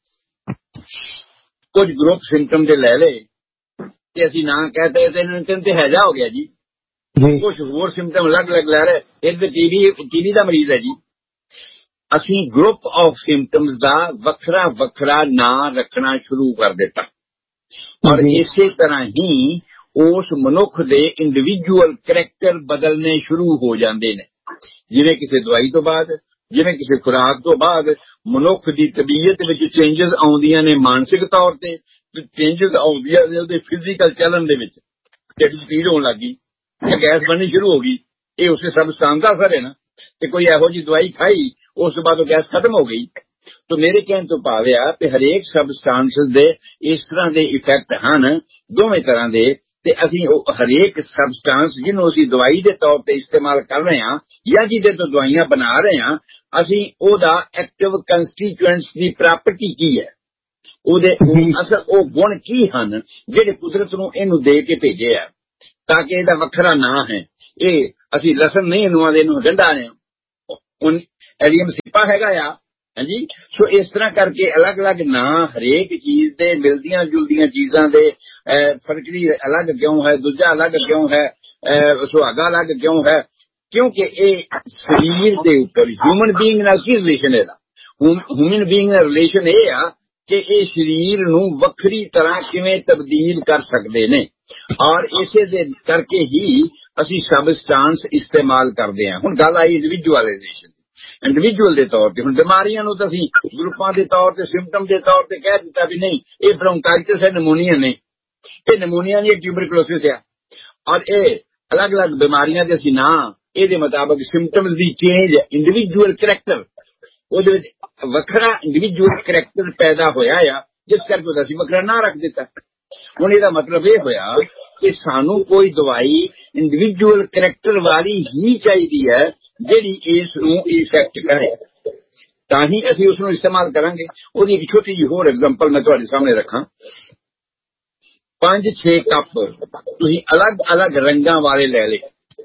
ਕੁਝ ਗਰੁੱਪ ਸਿੰਪਟਮ ਦੇ ਲੈ ਲਏ ਤੇ ਅਸੀਂ ਨਾ ਕਹਤੇ ਤੇ ਤੇ ਹੈਜਾ ਹੋ ਗਿਆ ਜੀ, ਕੁਝ ਹੋਰ ਸਿੰਪਟਮ ਅਲੱਗ-ਅਲੱਗ ਲੈ ਰਹੇ, ਇੱਕ ਟੀਵੀ ਟੀਵੀ ਦਾ ਮਰੀਜ਼ ਹੈ ਜੀ। ਅਸੀਂ ਗਰੁੱਪ ਆਫ ਸਿੰਪਟਮਸ ਦਾ ਵੱਖਰਾ ਵੱਖਰਾ ਨਾਂ ਰੱਖਣਾ ਸ਼ੁਰੂ ਕਰ ਦਿੱਤਾ ਔਰ ਇਸੇ ਤਰ੍ਹਾਂ ਹੀ ਉਸ ਮਨੁੱਖ ਦੇ ਇੰਡੀਵਿਜੂਅਲ ਕਰੈਕਟਰ ਬਦਲਨੇ ਸ਼ੁਰੂ ਹੋ ਜਾਂਦੇ ਨੇ। ਜਿਵੇਂ ਕਿਸੇ ਦਵਾਈ ਤੋਂ ਬਾਅਦ, ਜਿਵੇਂ ਕਿਸੇ ਖੁਰਾਕ ਤੋਂ ਬਾਅਦ ਮਨੁੱਖ ਦੀ ਤਬੀਅਤ ਵਿੱਚ ਚੇਂਜਸ ਆਉਂਦੀਆਂ ਨੇ, ਮਾਨਸਿਕ ਤੌਰ ਤੇ ਚੇਂਜਸ ਆਉਂਦੀਆਂ ਨੇ ਉਹਦੇ ਫਿਜ਼ੀਕਲ ਚੱਲਣ ਦੇ ਵਿੱਚ, ਢਿੱਡ 'ਚ ਪੀੜ ਹੋਣ ਲੱਗ ਗਈ ਜਾਂ ਗੈਸ ਬਣਨੀ ਸ਼ੁਰੂ ਹੋ ਗਈ, ਇਹ ਉਸੇ ਸਬਸਟੈਂਸ ਦਾ ਅਸਰ ਹੈ ਨਾ। ਤੇ ਕੋਈ ਇਹੋ ਜਿਹੀ ਦਵਾਈ ਖਾਈ ਉਸ ਤੋਂ ਬਾਅਦ ਉਹ ਗੈਸ ਖਤਮ ਹੋ ਗਈ। ਤਾਂ ਮੇਰੇ ਕਹਿਣ ਤੋਂ ਭਾਵ ਆ ਕਿ ਹਰੇਕ ਸਬਸਟੈਂਸ ਦੇ ਇਸ ਤਰ੍ਹਾਂ ਦੇ ਇਫੈਕਟ ਹਨ, ਦੋਵੇਂ ਤਰ੍ਹਾਂ ਦੇ, ਤੇ ਅਸੀਂ ਉਹ ਹਰੇਕ ਸਬਸਟੈਂਸ ਜਿਹਨੂੰ ਅਸੀਂ ਦਵਾਈ ਦੇ ਤੌਰ ਤੇ ਇਸਤੇਮਾਲ ਕਰ ਰਹੇ ਹਾਂ ਜਾਂ ਜਿਹਦੇ ਤੋਂ ਦਵਾਈਆਂ ਬਣਾ ਰਹੇ ਹਾਂ, ਅਸੀਂ ਉਹਦਾ ਐਕਟਿਵ ਕੰਸਟੀਟਿਊਐਂਟਸ ਦੀ ਪ੍ਰਾਪਰਟੀ ਕੀ ਹੈ, ਉਹਦੇ ਅਸਲ ਉਹ ਗੁਣ ਕੀ ਹਨ ਜਿਹੜੇ ਕੁਦਰਤ ਨੂੰ ਇਹਨੂੰ ਦੇ ਕੇ ਭੇਜੇ ਆ। ਤਾਂ ਕਿ ਇਹਦਾ ਵੱਖਰਾ ਨਾਂ ਹੈ। ਇਹ ਅਸੀਂ ਲਸਣ ਨਹੀਂ ਇਹਨੂੰ ਆਦੇ, ਇਹਨੂੰ ਗੰਢਾ ਨੇ, ਐਲੀਅਮ ਸਿਪਾ ਹੈਗਾ ਆ। ਹਾਂਜੀ, ਸੋ ਇਸ ਤਰ੍ਹਾਂ ਕਰਕੇ ਅਲੱਗ-ਅਲੱਗ ਨਾਂ ਹਰੇਕ ਚੀਜ਼ ਦੇ, ਮਿਲਦੀਆਂ ਜੁਲਦੀਆਂ ਚੀਜ਼ਾਂ ਦੇ। ਫਰਕੜੀ ਅਲੱਗ ਕਿਉਂ ਹੈ, ਦੂਜਾ ਅਲੱਗ ਕਿਉਂ ਹੈ, ਸੁਹਾਗਾ ਅਲੱਗ ਕਿਉਂ ਹੈ? ਕਿਉਂਕਿ ਇਹ ਸਰੀਰ ਦੇ ਉੱਪਰ ਹਿਊਮਨ ਬੀਇੰਗ ਨਾਲ ਕੀ ਰਿਲੇਸ਼ਨ ਹੈ? ਹਿਊਮਨ ਬੀਇੰਗ ਦਾ ਰਿਲੇਸ਼ਨ ਇਹ ਆ ਕਿ ਇਹ ਸਰੀਰ ਨੂੰ ਵੱਖਰੀ ਤਰ੍ਹਾਂ ਕਿਵੇਂ ਤਬਦੀਲ ਕਰ ਸਕਦੇ ਨੇ, ਔਰ ਇਸੇ ਦੇ ਕਰਕੇ ਹੀ ਅਸੀਂ ਸਬਸਟੈਂਸ ਇਸਤੇਮਾਲ ਕਰਦੇ ਹਾਂ। ਹੁਣ ਗੱਲ ਆਈ ਇੰਡੀਵਿਜੂਅਲਾਈਜੇਸ਼ਨ, ਇੰਡੀਵਿਜੂਅਲ ਦੇ ਤੌਰ ਤੇ। ਹੁਣ ਬਿਮਾਰੀਆਂ ਨੂੰ ਤਾਂ ਅਸੀਂ ਗਰੁੱਪਾਂ ਦੇ ਤੌਰ ਤੇ, ਸਿੰਪਟਮ ਦੇ ਤੌਰ ਤੇ ਕਹਿ ਦਿੱਤਾ ਵੀ ਨਹੀਂ ਇਹ ਬ੍ਰੌਂਕਾਈਟਿਸ ਹੈ, ਨਮੂਨੀਆ ਨੇ, ਇਹ ਨਮੂਨੀਆ ਨਹੀਂ, ਟਿਊਬਰਕਲੋਸਿਸ ਆ। ਔਰ ਇਹ ਅਲੱਗ-ਅਲੱਗ ਬਿਮਾਰੀਆਂ ਦੇ ਅਸੀਂ ਨਾਂ ਇਹਦੇ ਮੁਤਾਬਕ ਸਿੰਪਟਮਸ ਦੀ ਚੇਂਜ, ਇੰਡੀਵਿਜੂਅਲ ਕਰੈਕਟਰ, ਉਹਦੇ ਵਿੱਚ ਵੱਖਰਾ ਇੰਡੀਵਿਜੂਅਲ ਕਰੈਕਟਰ ਪੈਦਾ ਹੋਇਆ ਆ, ਜਿਸ ਕਰਕੇ ਉਹਦਾ ਅਸੀਂ ਵੱਖਰਾ ਨਾਂ ਰੱਖ ਦਿੱਤਾ। ਹੁਣ ਇਹਦਾ ਮਤਲਬ ਇਹ ਹੋਇਆ ਕਿ ਸਾਨੂੰ ਕੋਈ ਦਵਾਈ ਇੰਡੀਵਿਜੂਅਲ ਕਰੈਕਟਰ ਵਾਲੀ ਹੀ ਚਾਹੀਦੀ ਹੈ ਜਿਹੜੀ ਇਸ ਨੂੰ ਇਫੈਕਟ ਕਰੇ, ਤਾਂ ਹੀ ਅਸੀਂ ਉਸ ਨੂੰ ਇਸਤੇਮਾਲ ਕਰਾਂਗੇ। ਉਹਦੀ ਇੱਕ ਛੋਟੀ ਜਿਹੀ ਹੋਰ ਐਗਜ਼ਾਮਪਲ ਮੈਂ ਤੁਹਾਡੇ ਸਾਹਮਣੇ ਰੱਖਾਂ। ਪੰਜ ਛੇ ਕੱਪ ਤੁਸੀਂ ਅਲੱਗ-ਅਲੱਗ ਰੰਗਾਂ ਵਾਲੇ ਲੈ ਲਏ,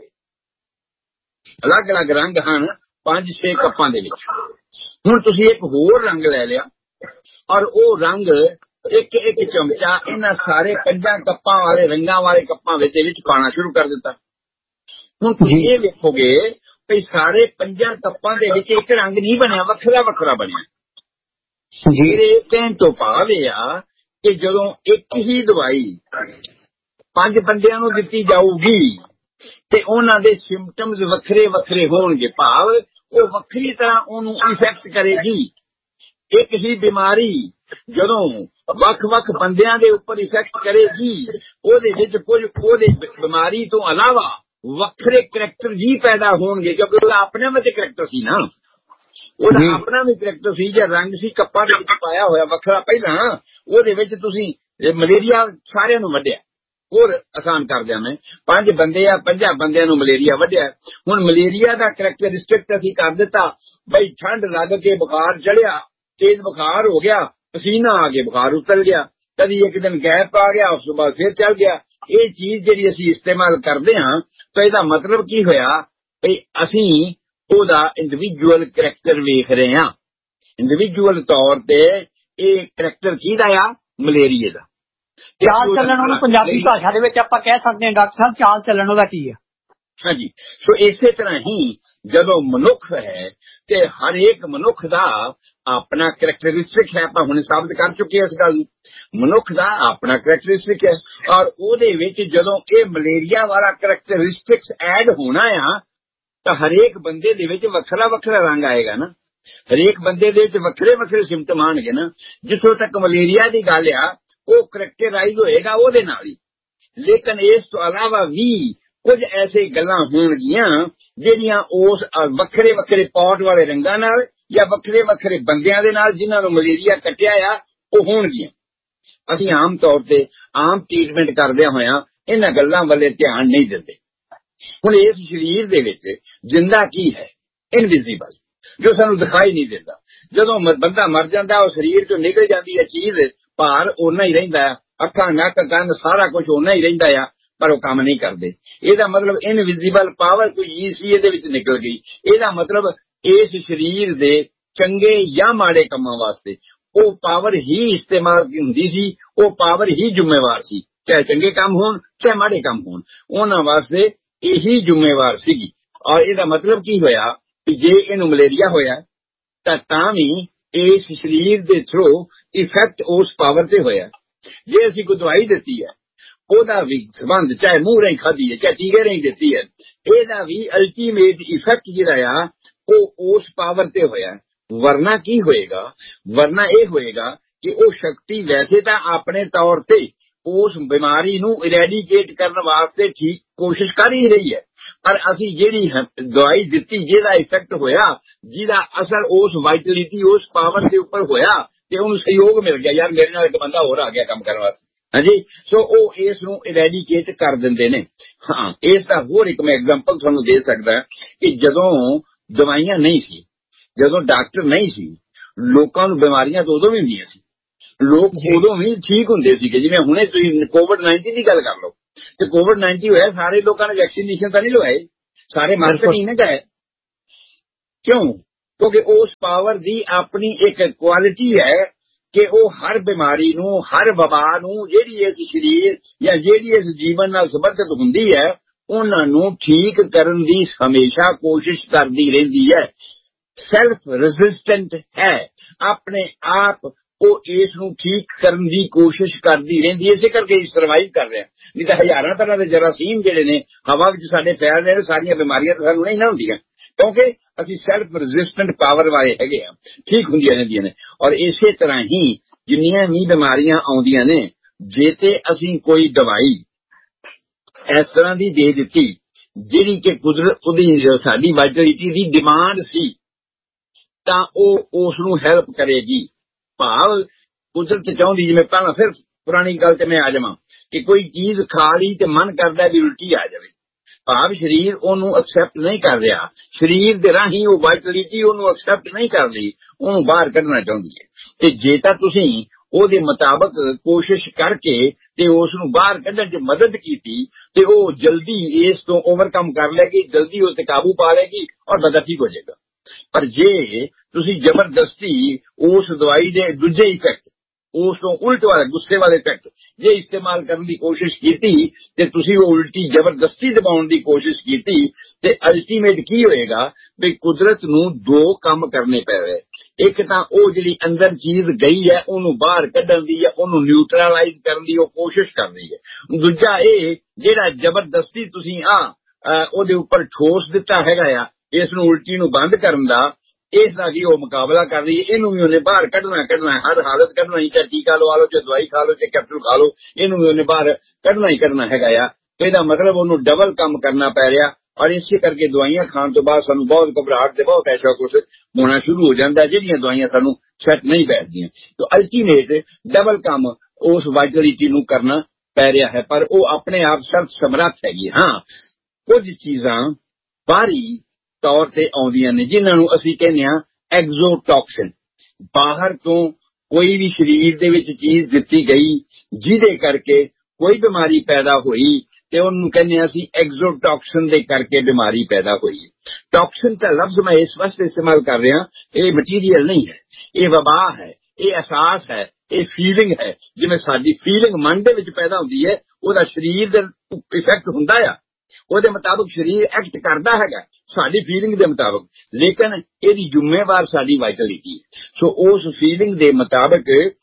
ਅਲੱਗ-ਅਲੱਗ ਰੰਗ ਹਨ ਪੰਜ ਛੇ ਕੱਪਾਂ ਦੇ ਵਿੱਚ। ਹੁਣ ਤੁਸੀਂ ਇੱਕ ਹੋਰ ਰੰਗ ਲੈ ਲਿਆ ਔਰ ਉਹ ਰੰਗ ਇੱਕ ਇੱਕ ਚਮਚਾ ਇਹਨਾਂ ਸਾਰੇ ਪੰਜਾਂ ਕੱਪਾਂ ਵਾਲੇ ਰੰਗਾਂ ਵਾਲੇ ਕੱਪਾਂ ਵਿੱਚ ਵਿੱਚ ਪਾਣਾ ਸ਼ੁਰੂ ਕਰ ਦਿੱਤਾ। ਹੁਣ ਤੁਸੀਂ ਇਹ ਵੇਖੋਗੇ ਵੀ ਸਾਰੇ ਪੰਜਾਂ ਕੱਪਾਂ ਦੇ ਵਿੱਚ ਇੱਕ ਰੰਗ ਨਹੀਂ ਬਣਿਆ, ਵੱਖਰਾ ਵੱਖਰਾ ਬਣਿਆ। ਜਿਹੜੇ ਕਹਿਣ ਤੋਂ ਭਾਵ ਇਹ ਆ ਕਿ ਜਦੋਂ ਇੱਕ ਹੀ ਦਵਾਈ ਪੰਜ ਬੰਦਿਆਂ ਨੂੰ ਦਿੱਤੀ ਜਾਊਗੀ ਤੇ ਉਹਨਾਂ ਦੇ ਸਿੰਪਟਮਸ ਵੱਖਰੇ ਵੱਖਰੇ ਹੋਣਗੇ, ਭਾਵ ਉਹ ਵੱਖਰੀ ਤਰ੍ਹਾਂ ਉਹਨੂੰ ਇਫੈਕਟ ਕਰੇਗੀ। ਇੱਕ ਹੀ ਬਿਮਾਰੀ ਜਦੋਂ ਵੱਖ-ਵੱਖ ਬੰਦਿਆਂ ਦੇ ਉੱਪਰ ਇਫੈਕਟ ਕਰੇਗੀ, ਉਹਦੇ ਵਿੱਚ ਕੁਝ ਉਹਦੇ ਬਿਮਾਰੀ ਤੋਂ ਇਲਾਵਾ ਵੱਖਰੇ ਕਰੈਕਟਰ ਵੀ ਪੈਦਾ ਹੋਣਗੇ, ਕਿਉਂਕਿ ਉਹਦਾ ਆਪਣੇ ਵਿੱਚ ਕਰੈਕਟਰ ਸੀ ਨਾ, ਉਹਦਾ ਆਪਣਾ ਵੀ ਕਰੈਕਟਰ ਸੀ। ਜੇ ਰੰਗ ਸੀ ਕੱਪਾਂ ਦੇ ਵਿੱਚ ਪਾਇਆ ਹੋਇਆ ਵੱਖਰਾ ਪਹਿਲਾਂ, ਉਹਦੇ ਵਿੱਚ ਤੁਸੀਂ ਮਲੇਰੀਆ ਸਾਰਿਆਂ ਨੂੰ ਵੱਢਿਆ। ਹੋਰ ਆਸਾਨ ਕਰ ਦਿਆਂ ਮੈਂ, ਪੰਜ ਬੰਦੇ ਆ, ਪੰਜਾਂ ਬੰਦਿਆਂ ਨੂੰ ਮਲੇਰੀਆ ਵੱਢਿਆ। ਹੁਣ ਮਲੇਰੀਆ ਦਾ ਕਰੈਕਟਰਿਸਟਿਕ ਅਸੀਂ ਕਰ ਦਿੱਤਾ ਬਈ ਠੰਡ ਲੱਗ ਕੇ ਬੁਖਾਰ ਚੜਿਆ, ਤੇਜ਼ ਬੁਖਾਰ ਹੋ ਗਿਆ, ਪਸੀਨਾ ਆ ਕੇ ਬੁਖਾਰ ਉਤਰ ਗਿਆ, ਕਦੀ ਇੱਕ ਦਿਨ ਗੈਪ ਆ ਗਿਆ, ਉਸ ਤੋਂ ਬਾਅਦ ਫਿਰ ਚੱਲ ਗਿਆ। ਇਹ ਚੀਜ਼ ਜਿਹੜੀ ਅਸੀਂ ਇਸਤੇਮਾਲ ਕਰਦੇ ਹਾਂ ਤਾਂ ਇਹਦਾ ਮਤਲਬ ਕੀ ਹੋਇਆ ਵੀ ਅਸੀਂ ਉਹਦਾ ਇੰਡੀਵਿਜੂਅਲ ਕਰੈਕਟਰ ਵੇਖ ਰਹੇ ਹਾਂ। ਇੰਡੀਵਿਜੂਅਲ ਤੌਰ ਤੇ ਇਹ ਕਰੈਕਟਰ ਕਿਹਦਾ ਆ? ਮਲੇਰੀਏ ਦਾ। ਚਾਲ ਚੱਲਣ ਉਹਨੂੰ ਪੰਜਾਬੀ ਭਾਸ਼ਾ ਦੇ ਵਿੱਚ ਆਪਾਂ ਕਹਿ ਸਕਦੇ ਹਾਂ ਡਾਕਟਰ ਸਾਹਿਬ, ਚਾਲ ਚੱਲਣ ਉਹਦਾ ਕੀ ਆ? ਹਾਂਜੀ, ਸੋ ਇਸੇ ਤਰ੍ਹਾਂ ਹੀ ਜਦੋਂ ਮਨੁੱਖ ਹੈ ਤੇ ਹਰ ਇੱਕ ਮਨੁੱਖ ਦਾ ਆਪਣਾ ਕਰੈਕਟਰਿਸਟਿਕ ਹੈ। ਆਪਾਂ ਹੁਣ ਸਾਬਤ ਕਰ ਚੁੱਕੇ ਇਸ ਗੱਲ ਨੂੰ, ਮਨੁੱਖ ਦਾ ਆਪਣਾ ਕਰੈਕਟਰਿਸਟਿਕ ਹੈ ਔਰ ਉਹਦੇ ਵਿੱਚ ਜਦੋਂ ਇਹ ਮਲੇਰੀਆ ਵਾਲਾ ਕਰੈਕਟਰਿਸਟਿਕਸ ਐਡ ਹੋਣਾ ਆ ਤਾਂ ਹਰੇਕ ਬੰਦੇ ਦੇ ਵਿੱਚ ਵੱਖਰਾ ਵੱਖਰਾ ਰੰਗ ਆਏਗਾ ਨਾ, ਹਰੇਕ ਬੰਦੇ ਦੇ ਵਿੱਚ ਵੱਖਰੇ ਵੱਖਰੇ ਸਿੰਪਟਮ ਆਣਗੇ ਨਾ। ਜਿੱਥੋਂ ਤੱਕ ਮਲੇਰੀਆ ਦੀ ਗੱਲ ਆ ਉਹ ਕਰੈਕਟਰਾਈਜ਼ ਹੋਏਗਾ ਉਹਦੇ ਨਾਲ ਹੀ, ਲੇਕਿਨ ਇਸ ਤੋਂ ਇਲਾਵਾ ਵੀ ਕੁਝ ਐਸੇ ਗੱਲਾਂ ਹੋਣਗੀਆਂ ਜਿਹੜੀਆਂ ਉਸ ਵੱਖਰੇ ਵੱਖਰੇ ਪੌਟ ਵਾਲੇ ਰੰਗਾਂ ਨਾਲ ਜਾਂ ਵੱਖਰੇ ਵੱਖਰੇ ਬੰਦਿਆਂ ਦੇ ਨਾਲ ਜਿਨ੍ਹਾਂ ਨੂੰ ਮਲੇਰੀਆ ਕੱਟਿਆ ਆ ਉਹ ਹੋਣਗੀਆਂ। ਅਸੀਂ ਆਮ ਤੌਰ ਤੇ ਆਮ ਟ੍ਰੀਟਮੈਂਟ ਕਰਦਿਆਂ ਹੋਇਆਂ ਇਹਨਾਂ ਗੱਲਾਂ ਵੱਲੇ ਧਿਆਨ ਨਹੀਂ ਦਿੰਦੇ। ਹੁਣ ਇਸ ਸਰੀਰ ਦੇ ਵਿੱਚ ਜਿੰਦਾ ਕੀ ਹੈ? ਇਨਵਿਜ਼ੀਬਲ, ਜੋ ਸਾਨੂੰ ਦਿਖਾਈ ਨਹੀਂ ਦਿੰਦਾ। ਜਦੋਂ ਬੰਦਾ ਮਰ ਜਾਂਦਾ ਉਹ ਸਰੀਰ ਚੋਂ ਨਿਕਲ ਜਾਂਦੀ ਹੈ ਚੀਜ਼, ਭਾਰ ਓਨਾ ਹੀ ਰਹਿੰਦਾ, ਅੱਖਾਂ ਨੱਕ ਕੰਨ ਸਾਰਾ ਕੁਝ ਓਨਾ ਹੀ ਰਹਿੰਦਾ ਆ, ਪਰ ਉਹ ਕੰਮ ਨਹੀਂ ਕਰਦੇ। ਇਹਦਾ ਮਤਲਬ ਇਨਵਿਜ਼ੀਬਲ ਪਾਵਰ ਕੋਈ ਚੀਜ਼ ਸੀ ਇਹਦੇ ਵਿੱਚ ਨਿਕਲ ਗਈ। ਇਹਦਾ ਮਤਲਬ ਇਸ ਸਰੀਰ ਦੇ ਚੰਗੇ ਜਾਂ ਮਾੜੇ ਕੰਮਾਂ ਵਾਸਤੇ ਉਹ ਪਾਵਰ ਹੀ ਇਸਤੇਮਾਲ ਹੁੰਦੀ ਸੀ, ਉਹ ਪਾਵਰ ਹੀ ਜ਼ਿੰਮੇਵਾਰ ਸੀ, ਚਾਹੇ ਚੰਗੇ ਕੰਮ ਹੋਣ ਚਾਹੇ ਮਾੜੇ ਕੰਮ ਹੋਣ, ਉਹਨਾਂ ਵਾਸਤੇ ਇਹੀ ਜ਼ਿੰਮੇਵਾਰ ਸੀਗੀ। ਔਰ ਇਹਦਾ ਮਤਲਬ ਕੀ ਹੋਇਆ ਕਿ ਜੇ ਇਹਨੂੰ ਮਲੇਰੀਆ ਹੋਇਆ ਤਾਂ ਤਾਂ ਵੀ ਇਸ ਸਰੀਰ ਦੇ ਥਰੂ ਇਫੈਕਟ ਉਸ ਪਾਵਰ ਤੇ ਹੋਇਆ। ਜੇ ਅਸੀਂ ਕੋਈ ਦਵਾਈ ਦਿੱਤੀ ਹੈ ਉਹਦਾ ਵੀ ਸੰਬੰਧ ਚਾਹੇ ਮੂੰਹ ਰਾਹੀਂ ਖਾਧੀ ਹੈ ਚਾਹੇ ਟੀਕੇ ਰਾਹੀਂ ਦਿੱਤੀ ਹੈ, ਇਹਦਾ ਵੀ ਅਲਟੀਮੇਟ ਇਫੈਕਟ ਜਿਹੜਾ ਆ ਉਹ ਉਸ ਪਾਵਰ ਤੇ ਹੋਇਆ। ਵਰਨਾ ਕੀ ਹੋਏਗਾ? ਵਰਨਾ ਇਹ ਹੋਏਗਾ ਕਿ ਉਹ ਸ਼ਕਤੀ ਵੈਸੇ ਤਾਂ ਆਪਣੇ ਤੌਰ ਤੇ ਉਸ ਬਿਮਾਰੀ ਨੂੰ ਇਰੈਡੀਕੇਟ ਕਰਨ ਵਾਸਤੇ ਠੀਕ ਕੋਸ਼ਿਸ਼ ਕਰ ਹੀ ਰਹੀ ਹੈ, ਪਰ ਅਸੀਂ ਜਿਹੜੀ ਦਵਾਈ ਦਿੱਤੀ ਜਿਹਦਾ ਇਫੈਕਟ ਹੋਇਆ, ਜਿਹਦਾ ਅਸਰ ਉਸ ਵਾਈਟਲਿਟੀ ਉਸ ਪਾਵਰ ਦੇ ਉੱਪਰ ਹੋਇਆ ਤੇ ਉਹਨੂੰ ਸਹਿਯੋਗ ਮਿਲ ਗਿਆ, ਯਾਰ ਮੇਰੇ ਨਾਲ ਇੱਕ ਬੰਦਾ ਹੋਰ ਆ ਗਿਆ ਕੰਮ ਕਰਨ ਵਾਸਤੇ। ਹਾਂਜੀ, ਸੋ ਉਹ ਇਸ ਨੂੰ ਇਰੈਡੀਕੇਟ ਕਰ ਦਿੰਦੇ ਨੇ। ਹਾਂ, ਇਸ ਦਾ ਹੋਰ ਇੱਕ ਮੈਂ ਐਗਜ਼ਾਮਪਲ ਤੁਹਾਨੂੰ ਦੇ ਸਕਦਾ ਕਿ ਜਦੋਂ ਦਵਾਈਆਂ ਨਹੀਂ ਸੀ, ਜਦੋਂ ਡਾਕਟਰ ਨਹੀਂ ਸੀ, ਲੋਕਾਂ ਨੂੰ ਬਿਮਾਰੀਆਂ ਤਾਂ ਉਦੋਂ ਵੀ ਹੁੰਦੀਆਂ ਸੀ। ਲੋਕ ਉਦੋਂ ਵੀ ਠੀਕ ਹੁੰਦੇ ਸੀਗੇ, ਜਿਵੇਂ ਹੁਣੇ ਤੁਸੀਂ ਕੋਵਿਡ ਨਾਈਨਟੀਨ ਦੀ ਗੱਲ ਕਰ ਲਓ, ਤੇ ਕੋਵਿਡ ਨਾਈਨਟੀਨ ਹੋਇਆ ਸਾਰੇ ਲੋਕਾਂ ਨੇ ਵੈਕਸੀਨੇਸ਼ਨ ਤਾਂ ਨਹੀਂ ਲਵਾਏ, ਸਾਰੇ ਮਰ ਤਾਂ ਨਹੀਂ ਨਾ ਗਏ। ਕਿਉਂ? ਕਿਉਂਕਿ ਉਸ ਪਾਵਰ ਦੀ ਆਪਣੀ ਇੱਕ ਕੁਆਲਿਟੀ ਹੈ ਕਿ ਉਹ ਹਰ ਬਿਮਾਰੀ ਨੂੰ, ਹਰ ਵਬਾ ਨੂੰ, ਜਿਹੜੀ ਇਸ ਸਰੀਰ ਜਾਂ ਜਿਹੜੀ ਇਸ ਜੀਵਨ ਨਾਲ ਸੰਬੰਧਿਤ ਹੁੰਦੀ ਹੈ, ਉਹਨਾਂ ਨੂੰ ਠੀਕ ਕਰਨ ਦੀ ਹਮੇਸ਼ਾ ਕੋਸ਼ਿਸ਼ ਕਰਦੀ ਰਹਿੰਦੀ ਹੈ। ਸੈਲਫ ਰੈਜ਼ਿਸਟੈਂਟ ਹੈ, ਆਪਣੇ ਆਪ ਉਹ ਇਸ ਨੂੰ ਠੀਕ ਕਰਨ ਦੀ ਕੋਸ਼ਿਸ਼ ਕਰਦੀ ਰਹਿੰਦੀ ਹੈ। ਇਸੇ ਕਰਕੇ ਸਰਵਾਈਵ ਕਰ ਰਿਹਾ, ਨਹੀਂ ਤਾਂ ਹਜ਼ਾਰਾਂ ਤਰ੍ਹਾਂ ਦੇ ਜਰਾਸੀਮ ਜਿਹੜੇ ਨੇ ਹਵਾ ਵਿੱਚ ਸਾਡੇ ਫੈਲ ਰਹੇ ਨੇ, ਸਾਰੀਆਂ ਬਿਮਾਰੀਆਂ ਤਾਂ ਸਾਨੂੰ ਨਹੀਂ ਨਾ ਹੁੰਦੀਆਂ, ਕਿਉਂਕਿ ਅਸੀਂ ਸੈਲਫ ਰੈਜ਼ਿਸਟੈਂਟ ਪਾਵਰ ਵਾਲੇ ਹੈਗੇ ਆ, ਠੀਕ ਹੁੰਦੀਆਂ ਰਹਿੰਦੀਆਂ ਨੇ। ਔਰ ਇਸੇ ਤਰ੍ਹਾਂ ਹੀ ਜਿੰਨੀਆਂ ਵੀ ਬਿਮਾਰੀਆਂ ਆਉਂਦੀਆਂ ਨੇ, ਜੇ ਤੇ ਅਸੀਂ ਕੋਈ ਦਵਾਈ ਇਸ ਤਰ੍ਹਾਂ ਦੀ ਦੇ ਦਿੱਤੀ ਜਿਹੜੀ ਕਿ ਕੁਦਰਤ ਉਹਦੀ ਸਾਡੀ ਵਾਇਟੈਲਿਟੀ ਦੀ ਡਿਮਾਂਡ ਸੀ, ਤਾਂ ਉਹ ਉਸ ਨੂੰ ਹੈਲਪ ਕਰੇਗੀ। ਭਾਵ ਕੁਦਰਤ ਚਾਹੁੰਦੀ, ਜਿਵੇਂ ਪਹਿਲਾਂ ਫਿਰ ਪੁਰਾਣੀ ਗੱਲ ਤੇ ਮੈਂ ਆ ਜਾਵਾਂ ਕਿ ਕੋਈ ਚੀਜ਼ ਖਾ ਲਈ ਤੇ ਮਨ ਕਰਦਾ ਵੀ ਉਲਟੀ ਆ ਜਾਵੇ, ਭਾਵ ਸਰੀਰ ਉਹਨੂੰ ਐਕਸੈਪਟ ਨਹੀਂ ਕਰ ਰਿਹਾ, ਸਰੀਰ ਦੇ ਰਾਹੀਂ ਉਹ ਵਾਇਟੈਲਿਟੀ ਉਹਨੂੰ ਐਕਸੈਪਟ ਨਹੀਂ ਕਰ ਰਹੀ, ਉਹਨੂੰ ਬਾਹਰ ਕੱਢਣਾ ਚਾਹੁੰਦੀ ਹੈ। ਤੇ ਜੇ ਤਾਂ ਤੁਸੀਂ ਉਹਦੇ ਮੁਤਾਬਕ ਕੋਸ਼ਿਸ਼ ਕਰਕੇ ਤੇ ਉਸ ਨੂੰ ਬਾਹਰ ਕੱਢਣ 'ਚ ਮਦਦ ਕੀਤੀ ਤੇ ਉਹ ਜਲਦੀ ਇਸ ਤੋਂ ਓਵਰਕਮ ਕਰ ਲਏਗੀ, ਜਲਦੀ ਉਸ ਤੇ ਕਾਬੂ ਪਾ ਲਏਗੀ ਔਰ ਬੰਦਾ ਠੀਕ ਹੋ ਜਾਏਗਾ। ਪਰ ਜੇ ਤੁਸੀਂ ਜ਼ਬਰਦਸਤੀ ਉਸ ਦਵਾਈ ਦੇ ਦੂਜੇ ਇਫੈਕਟ, ਉਸ ਤੋਂ ਉਲਟ ਵਾਲੇ ਗੁੱਸੇ ਵਾਲੇ ਇਫੈਕਟ ਜੇ ਇਸਤੇਮਾਲ ਕਰਨ ਦੀ ਕੋਸ਼ਿਸ਼ ਕੀਤੀ ਤੇ ਤੁਸੀਂ ਉਹ ਉਲਟੀ ਜ਼ਬਰਦਸਤੀ ਦਬਾਉਣ ਦੀ ਕੋਸ਼ਿਸ਼ ਕੀਤੀ ਤੇ ਅਲਟੀਮੇਟ ਕੀ ਹੋਏਗਾ ਵੀ ਕੁਦਰਤ ਨੂੰ ਦੋ ਕੰਮ ਕਰਨੇ ਪੈ ਰਹੇ। ਇੱਕ ਤਾਂ ਉਹ ਜਿਹੜੀ ਅੰਦਰ ਚੀਜ਼ ਗਈ ਹੈ ਉਹਨੂੰ ਬਾਹਰ ਕੱਢਣ ਦੀ ਹੈ, ਉਹਨੂੰ ਨਿਊਟਰਲਾਈਜ਼ ਕਰਨ ਦੀ ਉਹ ਕੋਸ਼ਿਸ਼ ਕਰ ਰਹੀ ਹੈ। ਦੂਜਾ ਇਹ ਜਿਹੜਾ ਜ਼ਬਰਦਸਤੀ ਤੁਸੀਂ ਆ ਉਹਦੇ ਉੱਪਰ ਠੋਸ ਦਿੱਤਾ ਹੈਗਾ ਆ, ਇਸ ਨੂੰ ਉਲਟੀ ਨੂੰ ਬੰਦ ਕਰਨ ਦਾ, ਇਸ ਦਾ ਵੀ ਉਹ ਮੁਕਾਬਲਾ ਕਰ ਰਹੀ ਹੈ। ਇਹਨੂੰ ਵੀ ਉਹਨੇ ਬਾਹਰ ਕੱਢਣਾ ਕੱਢਣਾ ਹਰ ਹਾਲਤ ਕੱਢਣਾ ਹੀ, ਚਾਹੇ ਟੀਕਾ ਲਵਾ ਲਓ, ਚਾਹੇ ਦਵਾਈ ਖਾ ਲਓ, ਚਾਹੇ ਕੈਪਸੂਲ ਖਾ ਲਓ, ਇਹਨੂੰ ਵੀ ਉਹਨੇ ਬਾਹਰ ਕੱਢਣਾ ਹੀ ਕੱਢਣਾ ਹੈਗਾ ਆ। ਇਹਦਾ ਮਤਲਬ ਉਹਨੂੰ ਡਬਲ ਕੰਮ ਕਰਨਾ ਪੈ ਰਿਹਾ। ਔਰ ਇਸੇ ਕਰਕੇ ਦਵਾਈਆਂ ਖਾਣ ਤੋਂ ਬਾਅਦ ਸਾਨੂੰ ਬਹੁਤ ਘਬਰਾਹਟ ਤੇ ਬਹੁਤ ਐਸਾ ਕੁਛ ਹੋਣਾ ਸ਼ੁਰੂ ਹੋ ਜਾਂਦਾ, ਜਿਹੜੀਆਂ ਦਵਾਈਆਂ ਸਾਨੂੰ ਸੈੱਟ ਨਹੀਂ ਬੈਠਦੀਆਂ। ਤਾਂ ਅਲਟੀਮੇਟ ਡਬਲ ਕੰਮ ਉਸ ਵਾਇਟੈਲਿਟੀ ਨੂੰ ਕਰਨਾ ਪੈ ਰਿਹਾ ਹੈ, ਪਰ ਉਹ ਆਪਣੇ ਆਪ ਸਰਬ ਸਮਰੱਥ ਹੈਗੀ। ਹਾਂ, ਕੁਝ ਚੀਜ਼ਾਂ ਬਾਹਰੀ ਤੌਰ ਤੇ ਆਉਂਦੀਆਂ ਨੇ ਜਿਨ੍ਹਾਂ ਨੂੰ ਅਸੀਂ ਕਹਿੰਦੇ ਹਾਂ ਐਗਜ਼ੋਟੌਕਸਿਨ। ਬਾਹਰ ਤੋਂ ਕੋਈ ਵੀ ਸਰੀਰ ਦੇ ਵਿੱਚ ਚੀਜ਼ ਦਿੱਤੀ ਗਈ ਜਿਹਦੇ ਕਰਕੇ ਕੋਈ ਬਿਮਾਰੀ ਪੈਦਾ ਹੋਈ ਤੇ ਉਹਨੂੰ ਕਹਿੰਦੇ ਹਾਂ ਅਸੀਂ ਐਗਜ਼ੋਟੌਕਸਿਨ ਦੇ ਕਰਕੇ ਬਿਮਾਰੀ ਪੈਦਾ ਹੋਈ। ਟੌਕਸਿਨ ਦਾ ਲਫ਼ਜ਼ ਮੈਂ ਇਸ ਵਾਸਤੇ ਇਸਤੇਮਾਲ ਕਰ ਰਿਹਾ, ਇਹ ਮਟੀਰੀਅਲ ਨਹੀਂ ਹੈ, ਇਹ ਵਬਾ ਹੈ, ਇਹ ਅਹਿਸਾਸ ਹੈ, ਇਹ ਫੀਲਿੰਗ ਹੈ। ਜਿਵੇਂ ਸਾਡੀ ਫੀਲਿੰਗ ਮਨ ਦੇ ਵਿੱਚ ਪੈਦਾ ਹੁੰਦੀ ਹੈ, ਉਹਦਾ ਸਰੀਰ ਦੇ ਇਫੈਕਟ ਹੁੰਦਾ ਆ, ਉਹਦੇ ਮੁਤਾਬਕ ਸਰੀਰ ਐਕਟ ਕਰਦਾ ਹੈਗਾ ਸਾਡੀ ਫੀਲਿੰਗ ਦੇ ਮੁਤਾਬਕ, ਲੇਕਿਨ ਇਹਦੀ ਜ਼ਿੰਮੇਵਾਰ ਸਾਡੀ ਵਾਇਟੈਲਿਟੀ ਹੈ। ਸੋ ਉਸ ਫੀਲਿੰਗ ਦੇ ਮੁਤਾਬਕ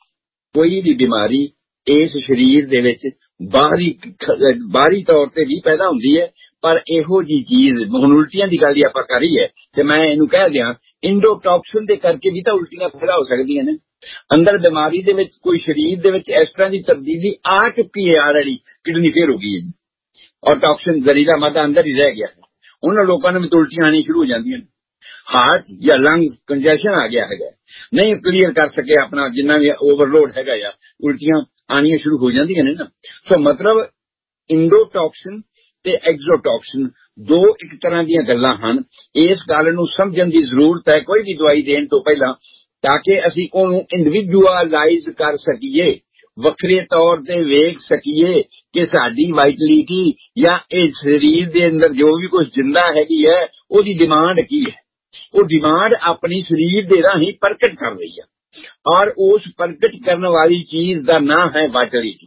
ਕੋਈ ਵੀ ਬਿਮਾਰੀ ਇਸ ਸਰੀਰ ਦੇ ਵਿੱਚ ਬਾਹਰੀ ਬਾਹਰੀ ਤੌਰ ਤੇ ਵੀ ਪੈਦਾ ਹੁੰਦੀ ਹੈ। ਪਰ ਇਹੋ ਜੀ ਚੀਜ਼, ਹੁਣ ਉਲਟੀਆਂ ਦੀ ਗੱਲ ਹੀ ਆਪਾਂ ਕਰੀ ਹੈ ਤੇ ਮੈਂ ਇਹਨੂੰ ਕਹਿ ਦਿਆਂ ਇੰਡੋਟੌਕਸਿਨ ਦੇ ਕਰਕੇ ਵੀ ਤਾਂ ਉਲਟੀਆਂ ਪੈਦਾ ਹੋ ਸਕਦੀਆਂ ਨੇ। ਅੰਦਰ ਬਿਮਾਰੀ ਦੇ ਵਿੱਚ ਕੋਈ ਸਰੀਰ ਦੇ ਵਿੱਚ ਇਸ ਤਰ੍ਹਾਂ ਦੀ ਤਬਦੀਲੀ ਆ ਚੁੱਕੀ ਹੈ, ਆਲਰੇਡੀ ਕਿਡਨੀ ਫੇਲ ਹੋ ਗਈ ਹੈ ਔਰ ਟੌਕਸਿਨ ਜ਼ਹਿਰੀਲਾ ਮਾਦਾ ਅੰਦਰ ਹੀ ਰਹਿ ਗਿਆ ਹੈ। ਉਹਨਾਂ ਲੋਕਾਂ ਨੂੰ ਵੀ ਉਲਟੀਆਂ ਆਉਣੀ ਸ਼ੁਰੂ ਹੋ ਜਾਂਦੀਆਂ ਨੇ। ਹਾਰਟ ਜਾਂ ਲੰਗਸ ਕੰਜੈਸ਼ਨ ਆ ਗਿਆ ਹੈਗਾ, ਨਹੀਂ ਕਲੀਅਰ ਕਰ ਸਕੇ ਆਪਣਾ ਜਿੰਨਾ ਵੀ ਓਵਰਲੋਡ ਹੈਗਾ ਆ, ਉਲਟੀਆਂ ਆਉਣੀਆਂ ਸ਼ੁਰੂ ਹੋ ਜਾਂਦੀਆਂ ਨੇ ਨਾ। ਸੋ ਮਤਲਬ ਇੰਡੋਟੌਕਸਿਨ ਤੇ ਐਗਜ਼ੋਟੌਕਸਿਨ ਦੋ ਇੱਕ ਤਰ੍ਹਾਂ ਦੀਆਂ ਗੱਲਾਂ ਹਨ। ਇਸ ਗੱਲ ਨੂੰ ਸਮਝਣ ਦੀ ਜ਼ਰੂਰਤ ਹੈ ਕੋਈ ਵੀ ਦਵਾਈ ਦੇਣ ਤੋਂ ਪਹਿਲਾਂ, ਤਾਂ ਕਿ ਅਸੀਂ ਉਹਨੂੰ ਇੰਡੀਵਿਜੂਅਲਾਈਜ਼ ਕਰ ਸਕੀਏ, ਵੱਖਰੇ ਤੌਰ ਤੇ ਵੇਖ ਸਕੀਏ ਕਿ ਸਾਡੀ ਵਾਇਟੈਲਿਟੀ ਜਾਂ ਇਹ ਸਰੀਰ ਦੇ ਅੰਦਰ ਜੋ ਵੀ ਕੁਝ ਜਿੰਦਾ ਹੈਗੀ ਹੈ ਉਹਦੀ ਡਿਮਾਂਡ ਕੀ ਹੈ। ਉਹ ਡਿਮਾਂਡ ਆਪਣੀ ਸਰੀਰ ਦੇ ਰਾਹੀਂ ਪ੍ਰਗਟ ਕਰ ਰਹੀ ਹੈ ਔਰ ਉਸ ਪ੍ਰਗਟ ਕਰਨ ਵਾਲੀ ਚੀਜ਼ ਦਾ ਨਾਂ ਹੈ ਵਾਇਟੈਲਿਟੀ,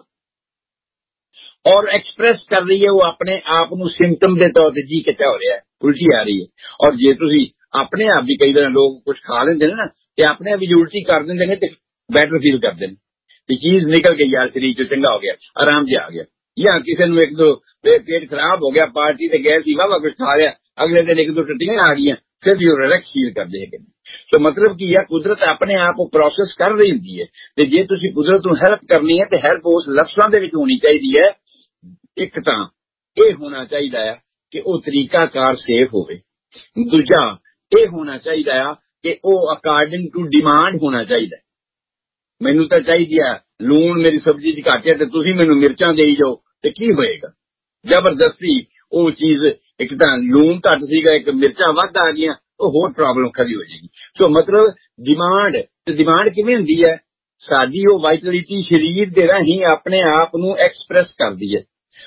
ਔਰ ਐਕਸਪ੍ਰੈਸ ਕਰ ਰਹੀ ਹੈ ਉਹ ਆਪਣੇ ਆਪ ਨੂੰ ਸਿੰਪਟਮ ਦੇ ਤੌਰ ਤੇ ਜੀ ਕਿਚਾ ਹੋ ਰਿਹਾ ਹੈ, ਉਲਟੀ ਆ ਰਹੀ ਹੈ। ਔਰ ਜੇ ਤੁਸੀਂ ਆਪਣੇ ਆਪ ਵੀ, ਕਈ ਵਾਰ ਲੋਕ ਕੁਝ ਖਾ ਲੈਂਦੇ ਨੇ ਨਾ ਤੇ ਆਪਣੇ ਆਪ ਵੀ ਉਲਟੀ ਕਰ ਦਿੰਦੇ ਨੇ ਤੇ ਬੈਟਰ ਫੀਲ ਕਰਦੇ ਨੇ ਕਿ ਚੀਜ਼ ਨਿਕਲ ਗਈ ਯਾਰ, ਸਰੀਰ ਚੋਂ ਚੰਗਾ ਹੋ ਗਿਆ, ਆਰਾਮ ਜਿਹਾ ਆ ਗਿਆ। ਜਾਂ ਕਿਸੇ ਨੂੰ ਇੱਕ ਦੋ ਪੇਟ ਖਰਾਬ ਹੋ ਗਿਆ, ਪਾਰਟੀ ਤੇ ਗਏ ਸੀ, ਵਾਵਾ ਕੁਝ ਖਾ ਲਿਆ, ਅਗਲੇ ਦਿਨ ਇੱਕ ਦੋ ਟੱਟੀਆਂ ਆ ਗਈਆਂ, ਫਿਰ ਵੀ ਉਹ ਰਿਲੈਕਸ ਫੀਲ ਕਰਦੇ ਹੈਗੇ। ਸੋ ਮਤਲਬ ਕੀ ਹੈ, ਕੁਦਰਤ ਆਪਣੇ ਆਪ ਉਹ ਪ੍ਰੋਸੈਸ ਕਰ ਰਹੀ ਹੁੰਦੀ ਹੈ ਤੇ ਜੇ ਤੁਸੀਂ ਕੁਦਰਤ ਨੂੰ ਹੈਲਪ ਕਰਨੀ ਹੈ ਤੇ ਹੈਲਪ ਉਸ ਲਫ਼ਜ਼ਾਂ ਦੇ ਵਿੱਚ ਹੋਣੀ ਚਾਹੀਦੀ ਹੈ। ਇੱਕ ਤਾਂ ਇਹ ਹੋਣਾ ਚਾਹੀਦਾ ਹੈ ਕਿ ਉਹ ਤਰੀਕਾਕਾਰ ਸੇਫ ਹੋਵੇ, ਦੂਜਾ ਇਹ ਹੋਣਾ ਚਾਹੀਦਾ ਆ ਕਿ ਉਹ ਅਕਾਰਡਿੰਗ ਟੂ ਡਿਮਾਂਡ ਹੋਣਾ ਚਾਹੀਦਾ। ਮੈਨੂੰ ਤਾਂ ਚਾਹੀਦੀ ਆ ਲੂਣ ਮੇਰੀ ਸਬਜ਼ੀ 'ਚ ਘੱਟ ਹੈ ਤੇ ਤੁਸੀਂ ਮੈਨੂੰ ਮਿਰਚਾਂ ਦੇਈ ਜਾਓ ਤੇ ਕੀ ਹੋਏਗਾ। ਜ਼ਬਰਦਸਤੀ ਉਹ ਚੀਜ਼, ਇੱਕ ਤਾਂ ਲੂਣ ਘੱਟ ਸੀਗਾ, ਇੱਕ ਮਿਰਚਾਂ ਵੱਧ ਆ ਗਈਆਂ, ਉਹ ਹੋਰ ਪ੍ਰੋਬਲਮ ਖੜੀ ਹੋ ਜਾਏਗੀ। ਸੋ ਮਤਲਬ ਡਿਮਾਂਡ, ਤੇ ਡਿਮਾਂਡ ਕਿਵੇਂ ਹੁੰਦੀ ਹੈ, ਸਾਡੀ ਉਹ ਵਾਈਟਲਿਟੀ ਸਰੀਰ ਦੇ ਰਾਹੀਂ ਆਪਣੇ ਆਪ ਨੂੰ ਐਕਸਪ੍ਰੈਸ ਕਰਦੀ ਹੈ।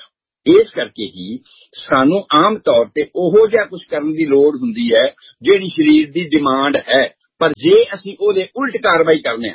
ਇਸ ਕਰਕੇ ਹੀ ਸਾਨੂੰ ਆਮ ਤੌਰ ਤੇ ਉਹੋ ਜਿਹਾ ਕੁਝ ਕਰਨ ਦੀ ਲੋੜ ਹੁੰਦੀ ਹੈ ਜਿਹੜੀ ਸਰੀਰ ਦੀ ਡਿਮਾਂਡ ਹੈ। ਪਰ ਜੇ ਅਸੀਂ ਉਹਦੇ ਉਲਟ ਕਾਰਵਾਈ ਕਰਨੇ ਆ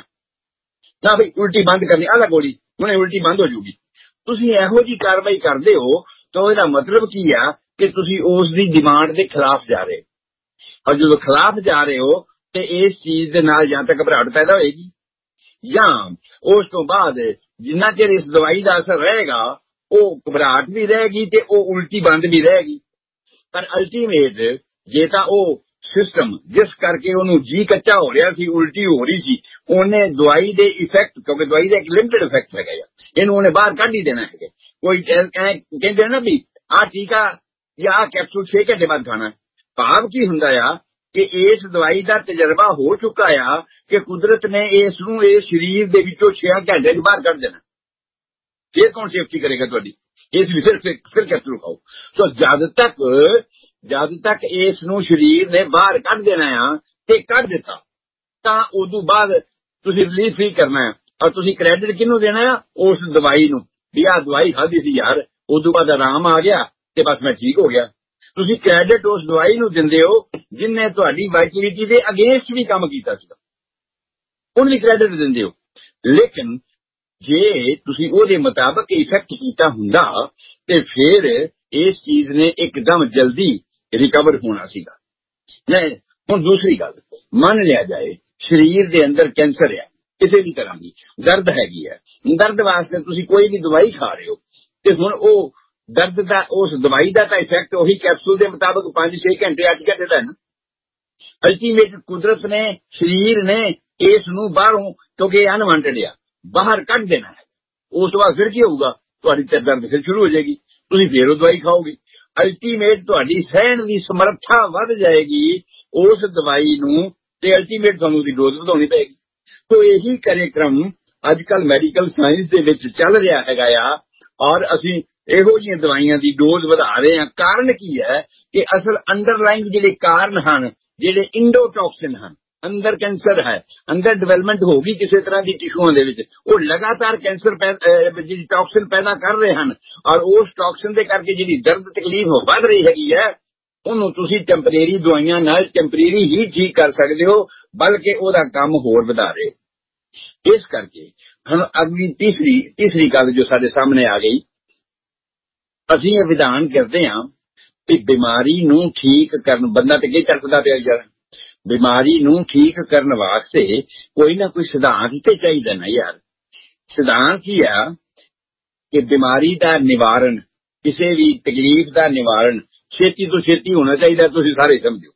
ਨਾ ਬਈ ਉਲਟੀ ਬੰਦ ਕਰਨੀ ਆਲਾ ਗੋਲੀ ਹੁਣੇ ਉਲਟੀ ਬੰਦ ਹੋ ਜੂਗੀ, ਤੁਸੀਂ ਇਹੋ ਜਿਹੀ ਕਾਰਵਾਈ ਕਰਦੇ ਹੋ ਤਾਂ ਇਹਦਾ ਮਤਲਬ ਕੀ ਆ ਕਿ ਤੁਸੀਂ ਉਸ ਦੀ ਡਿਮਾਂਡ ਦੇ ਖਿਲਾਫ ਜਾ ਰਹੇ ਹੋ। ਔਰ ਜਦੋਂ ਖਿਲਾਫ ਜਾ ਰਹੇ ਹੋ ਤੇ ਇਸ ਚੀਜ਼ ਦੇ ਨਾਲ ਜਾਂ ਤਾਂ ਘਬਰਾਹਟ ਪੈਦਾ ਹੋਏਗੀ ਜਾਂ ਉਸ ਤੋਂ ਬਾਅਦ ਜਿੰਨਾ ਚਿਰ ਇਸ ਦਵਾਈ ਦਾ ਅਸਰ ਰਹੇਗਾ ਉਹ ਘਬਰਾਹਟ ਵੀ ਰਹੇਗੀ ਤੇ ਉਹ ਉਲਟੀ ਬੰਦ ਵੀ ਰਹੇਗੀ। ਪਰ ਅਲਟੀਮੇਟ ਜੇ ਤਾਂ ਉਹ ਸਿਸਟਮ ਜਿਸ ਕਰਕੇ ਉਹਨੂੰ ਜੀ ਕੱਚਾ ਹੋ ਰਿਹਾ ਸੀ, ਉਲਟੀ ਹੋ ਰਹੀ ਸੀ, ਉਹਨੇ ਦਵਾਈ ਦੇ ਇਫੈਕਟ, ਕਿਉਂਕਿ ਦਵਾਈ ਦਾ ਇੱਕ ਲਿਮਟਿਡ ਇਫੈਕਟ ਹੈਗਾ, ਇਹਨੂੰ ਉਹਨੇ ਬਾਹਰ ਕੱਢ ਹੀ ਦੇਣਾ ਹੈਗਾ। ਕੋਈ ਕਹਿੰਦੇ ਨਾ ਵੀ ਆਹ ਟੀਕਾ ਜਾਂ ਆਹ ਕੈਪਸੂਲ ਛੇ ਘੰਟੇ ਬਾਅਦ ਖਾਣਾ। ਭਾਵ ਕੀ ਹੁੰਦਾ ਆ ਕਿ ਇਸ ਦਵਾਈ ਦਾ ਤਜਰਬਾ ਹੋ ਚੁੱਕਾ ਆ ਕਿ ਕੁਦਰਤ ਨੇ ਇਸ ਨੂੰ ਇਹ ਸਰੀਰ ਦੇ ਵਿੱਚੋਂ ਛੇ ਘੰਟੇ ਚ ਬਾਹਰ ਕੱਢ ਦੇਣਾ। ਫਿਰ ਕੌਣ ਸੇਫਟੀ ਕਰੇਗਾ ਤੁਹਾਡੀ? ਇਸ ਵੀ ਫਿਰ ਫਿਰ ਕੈਪਸੂਲ ਖਾਓ। ਸੋ ਜਦ ਤੱਕ ਜਦ ਤੱਕ ਇਸ ਨੂੰ ਸਰੀਰ ਨੇ ਬਾਹਰ ਕੱਢ ਦੇਣਾ ਆ ਤੇ ਕੱਢ ਦਿੱਤਾ ਤਾਂ ਉਦੋਂ ਬਾਅਦ ਤੁਸੀਂ ਰਿਲੀਫ ਹੀ ਕਰਨਾ ਹੈ। ਔਰ ਤੁਸੀਂ ਕ੍ਰੈਡਿਟ ਕਿਹਨੂੰ ਦੇਣਾ ਆ? ਉਸ ਦਵਾਈ ਨੂੰ ਵੀ ਆਹ ਦਵਾਈ ਖਾਧੀ ਸੀ ਯਾਰ, ਉਦੋਂ ਬਾਅਦ ਆਰਾਮ ਆ ਗਿਆ ਤੇ ਬਸ ਮੈਂ ਠੀਕ ਹੋ ਗਿਆ। ਤੁਸੀਂ ਕ੍ਰੈਡਿਟ ਉਸ ਦਵਾਈ ਨੂੰ ਦਿੰਦੇ ਹੋ ਜਿਹਨੇ ਤੁਹਾਡੀ ਵਾਈਟਲਿਟੀ ਦੇ ਅਗੇਂਸਟ ਵੀ ਕੰਮ ਕੀਤਾ ਸੀਗਾ, ਉਹਨੂੰ ਵੀ ਕ੍ਰੈਡਿਟ ਦਿੰਦੇ ਹੋ। ਲੇਕਿਨ ਜੇ ਤੁਸੀਂ ਉਹਦੇ ਮੁਤਾਬਕ ਇਫੈਕਟ ਕੀਤਾ ਹੁੰਦਾ ਤੇ ਫਿਰ ਇਸ ਚੀਜ਼ ਨੇ ਇੱਕਦਮ ਜਲਦੀ ਰਿਕਵਰ ਹੋਣਾ ਸੀਗਾ। ਨਹੀਂ ਹੁਣ ਦੂਸਰੀ ਗੱਲ, ਮੰਨ ਲਿਆ ਜਾਏ ਸਰੀਰ ਦੇ ਅੰਦਰ ਕੈਂਸਰ ਹੈ, ਕਿਸੇ ਵੀ ਤਰ੍ਹਾਂ ਦੀ ਦਰਦ ਹੈਗੀ ਹੈ, ਦਰਦ ਵਾਸਤੇ ਤੁਸੀਂ ਕੋਈ ਵੀ ਦਵਾਈ ਖਾ ਰਹੇ ਹੋ ਤੇ ਹੁਣ ਉਹ ਦਰਦ ਦਾ ਉਸ ਦਵਾਈ ਦਾ ਤਾਂ ਇਫੈਕਟ ਉਹੀ ਕੈਪਸੂਲ ਦੇ ਮੁਤਾਬਕ ਪੰਜ ਛੇ ਘੰਟੇ ਅੱਠ ਘੰਟੇ ਦਾ ਹੈ ਨਾ। ਅਲਟੀਮੇਟ ਕੁਦਰਤ ਨੇ ਸਰੀਰ ਨੇ ਇਸ ਨੂੰ ਬਾਹਰੋਂ, ਕਿਉਂਕਿ ਇਹ ਅਨਵਾਂਟਡ ਆ, ਬਾਹਰ ਕੱਢ ਦੇਣਾ ਹੈ। ਉਸ ਤੋਂ ਬਾਅਦ ਫਿਰ ਕੀ ਹੋਊਗਾ? ਤੁਹਾਡੀ ਤੇ ਦਰਦ ਫਿਰ ਸ਼ੁਰੂ ਹੋ ਜਾਏਗੀ, ਤੁਸੀਂ ਫਿਰ ਉਹ ਦਵਾਈ ਖਾਓਗੇ। ਅਲਟੀਮੇਟ ਤੁਹਾਡੀ ਸਹਿਣ ਦੀ ਸਮਰੱਥਾ ਵੱਧ ਜਾਏਗੀ ਉਸ ਦਵਾਈ ਨੂੰ ਤੇ ਅਲਟੀਮੇਟ ਤੁਹਾਨੂੰ ਉਹਦੀ ਡੋਜ਼ ਵਧਾਉਣੀ ਪਏਗੀ। ਤੋ ਇਹੀ ਕਾਰਜਕ੍ਰਮ ਅੱਜ ਕੱਲ ਮੈਡੀਕਲ ਸਾਇੰਸ ਦੇ ਵਿੱਚ ਚੱਲ ਰਿਹਾ ਹੈਗਾ ਆ ਔਰ ਅਸੀਂ ਇਹੋ ਜਿਹੀਆਂ ਦਵਾਈਆਂ ਦੀ ਡੋਜ਼ ਵਧਾ ਰਹੇ ਹਾਂ। ਕਾਰਨ ਕੀ ਹੈ ਕਿ ਅਸਲ ਅੰਡਰਲਾਈਨ ਜਿਹੜੇ ਕਾਰਨ ਹਨ, ਜਿਹੜੇ ਇੰਡੋਟੌਕਸਿਨ ਹਨ, ਅੰਦਰ ਕੈਂਸਰ ਹੈ, ਅੰਦਰ ਡਿਵੈਲਪਮੈਂਟ ਹੋ ਗਈ ਕਿਸੇ ਤਰ੍ਹਾਂ ਦੀ ਟਿਸ਼ੂਆਂ ਦੇ ਵਿੱਚ, ਉਹ ਲਗਾਤਾਰ ਕੈਂਸਰ ਜਿਹੜੀ ਟੌਕਸਿਨ ਪੈਦਾ ਕਰ ਰਹੇ ਹਨ ਔਰ ਉਸ ਟੌਕਸਿਨ ਦੇ ਕਰਕੇ ਜਿਹੜੀ ਦਰਦ ਤਕਲੀਫ ਵੱਧ ਰਹੀ ਹੈਗੀ ਹੈ ਉਹਨੂੰ ਤੁਸੀਂ ਟੈਂਪਰੇਰੀ ਦਵਾਈਆਂ ਨਾਲ ਟੈਂਪਰੇਰੀ ਹੀ ਠੀਕ ਕਰ ਸਕਦੇ ਹੋ, ਬਲਕਿ ਉਹਦਾ ਕੰਮ ਹੋਰ ਵਧਾ ਰਹੇ ਹੋ। ਇਸ ਕਰਕੇ ਹੁਣ ਅਗਲੀ ਤੀਸਰੀ ਤੀਸਰੀ ਗੱਲ ਜੋ ਸਾਡੇ ਸਾਹਮਣੇ ਆ ਗਈ, ਅਸੀਂ ਇਹ ਵਿਧਾਨ ਕਰਦੇ ਹਾਂ ਕਿ ਬਿਮਾਰੀ ਨੂੰ ਠੀਕ ਕਰਨ, ਬੰਦਾ ਤੇ ਕੀ ਤੜਕਦਾ ਪਿਆ ਯਾਰ, ਬਿਮਾਰੀ ਨੂੰ ਠੀਕ ਕਰਨ ਵਾਸਤੇ ਕੋਈ ਨਾ ਕੋਈ ਸਿਧਾਂਤ ਤੇ ਚਾਹੀਦਾ ਨਾ ਯਾਰ। ਸਿਧਾਂਤ ਕੀ ਆ ਕਿ ਬਿਮਾਰੀ ਦਾ ਨਿਵਾਰਨ, ਕਿਸੇ ਵੀ ਤਕਲੀਫ ਦਾ ਨਿਵਾਰਨ ਛੇਤੀ ਤੋਂ ਛੇਤੀ ਹੋਣਾ ਚਾਹੀਦਾ, ਤੁਸੀਂ ਸਾਰੇ ਸਮਝੋ।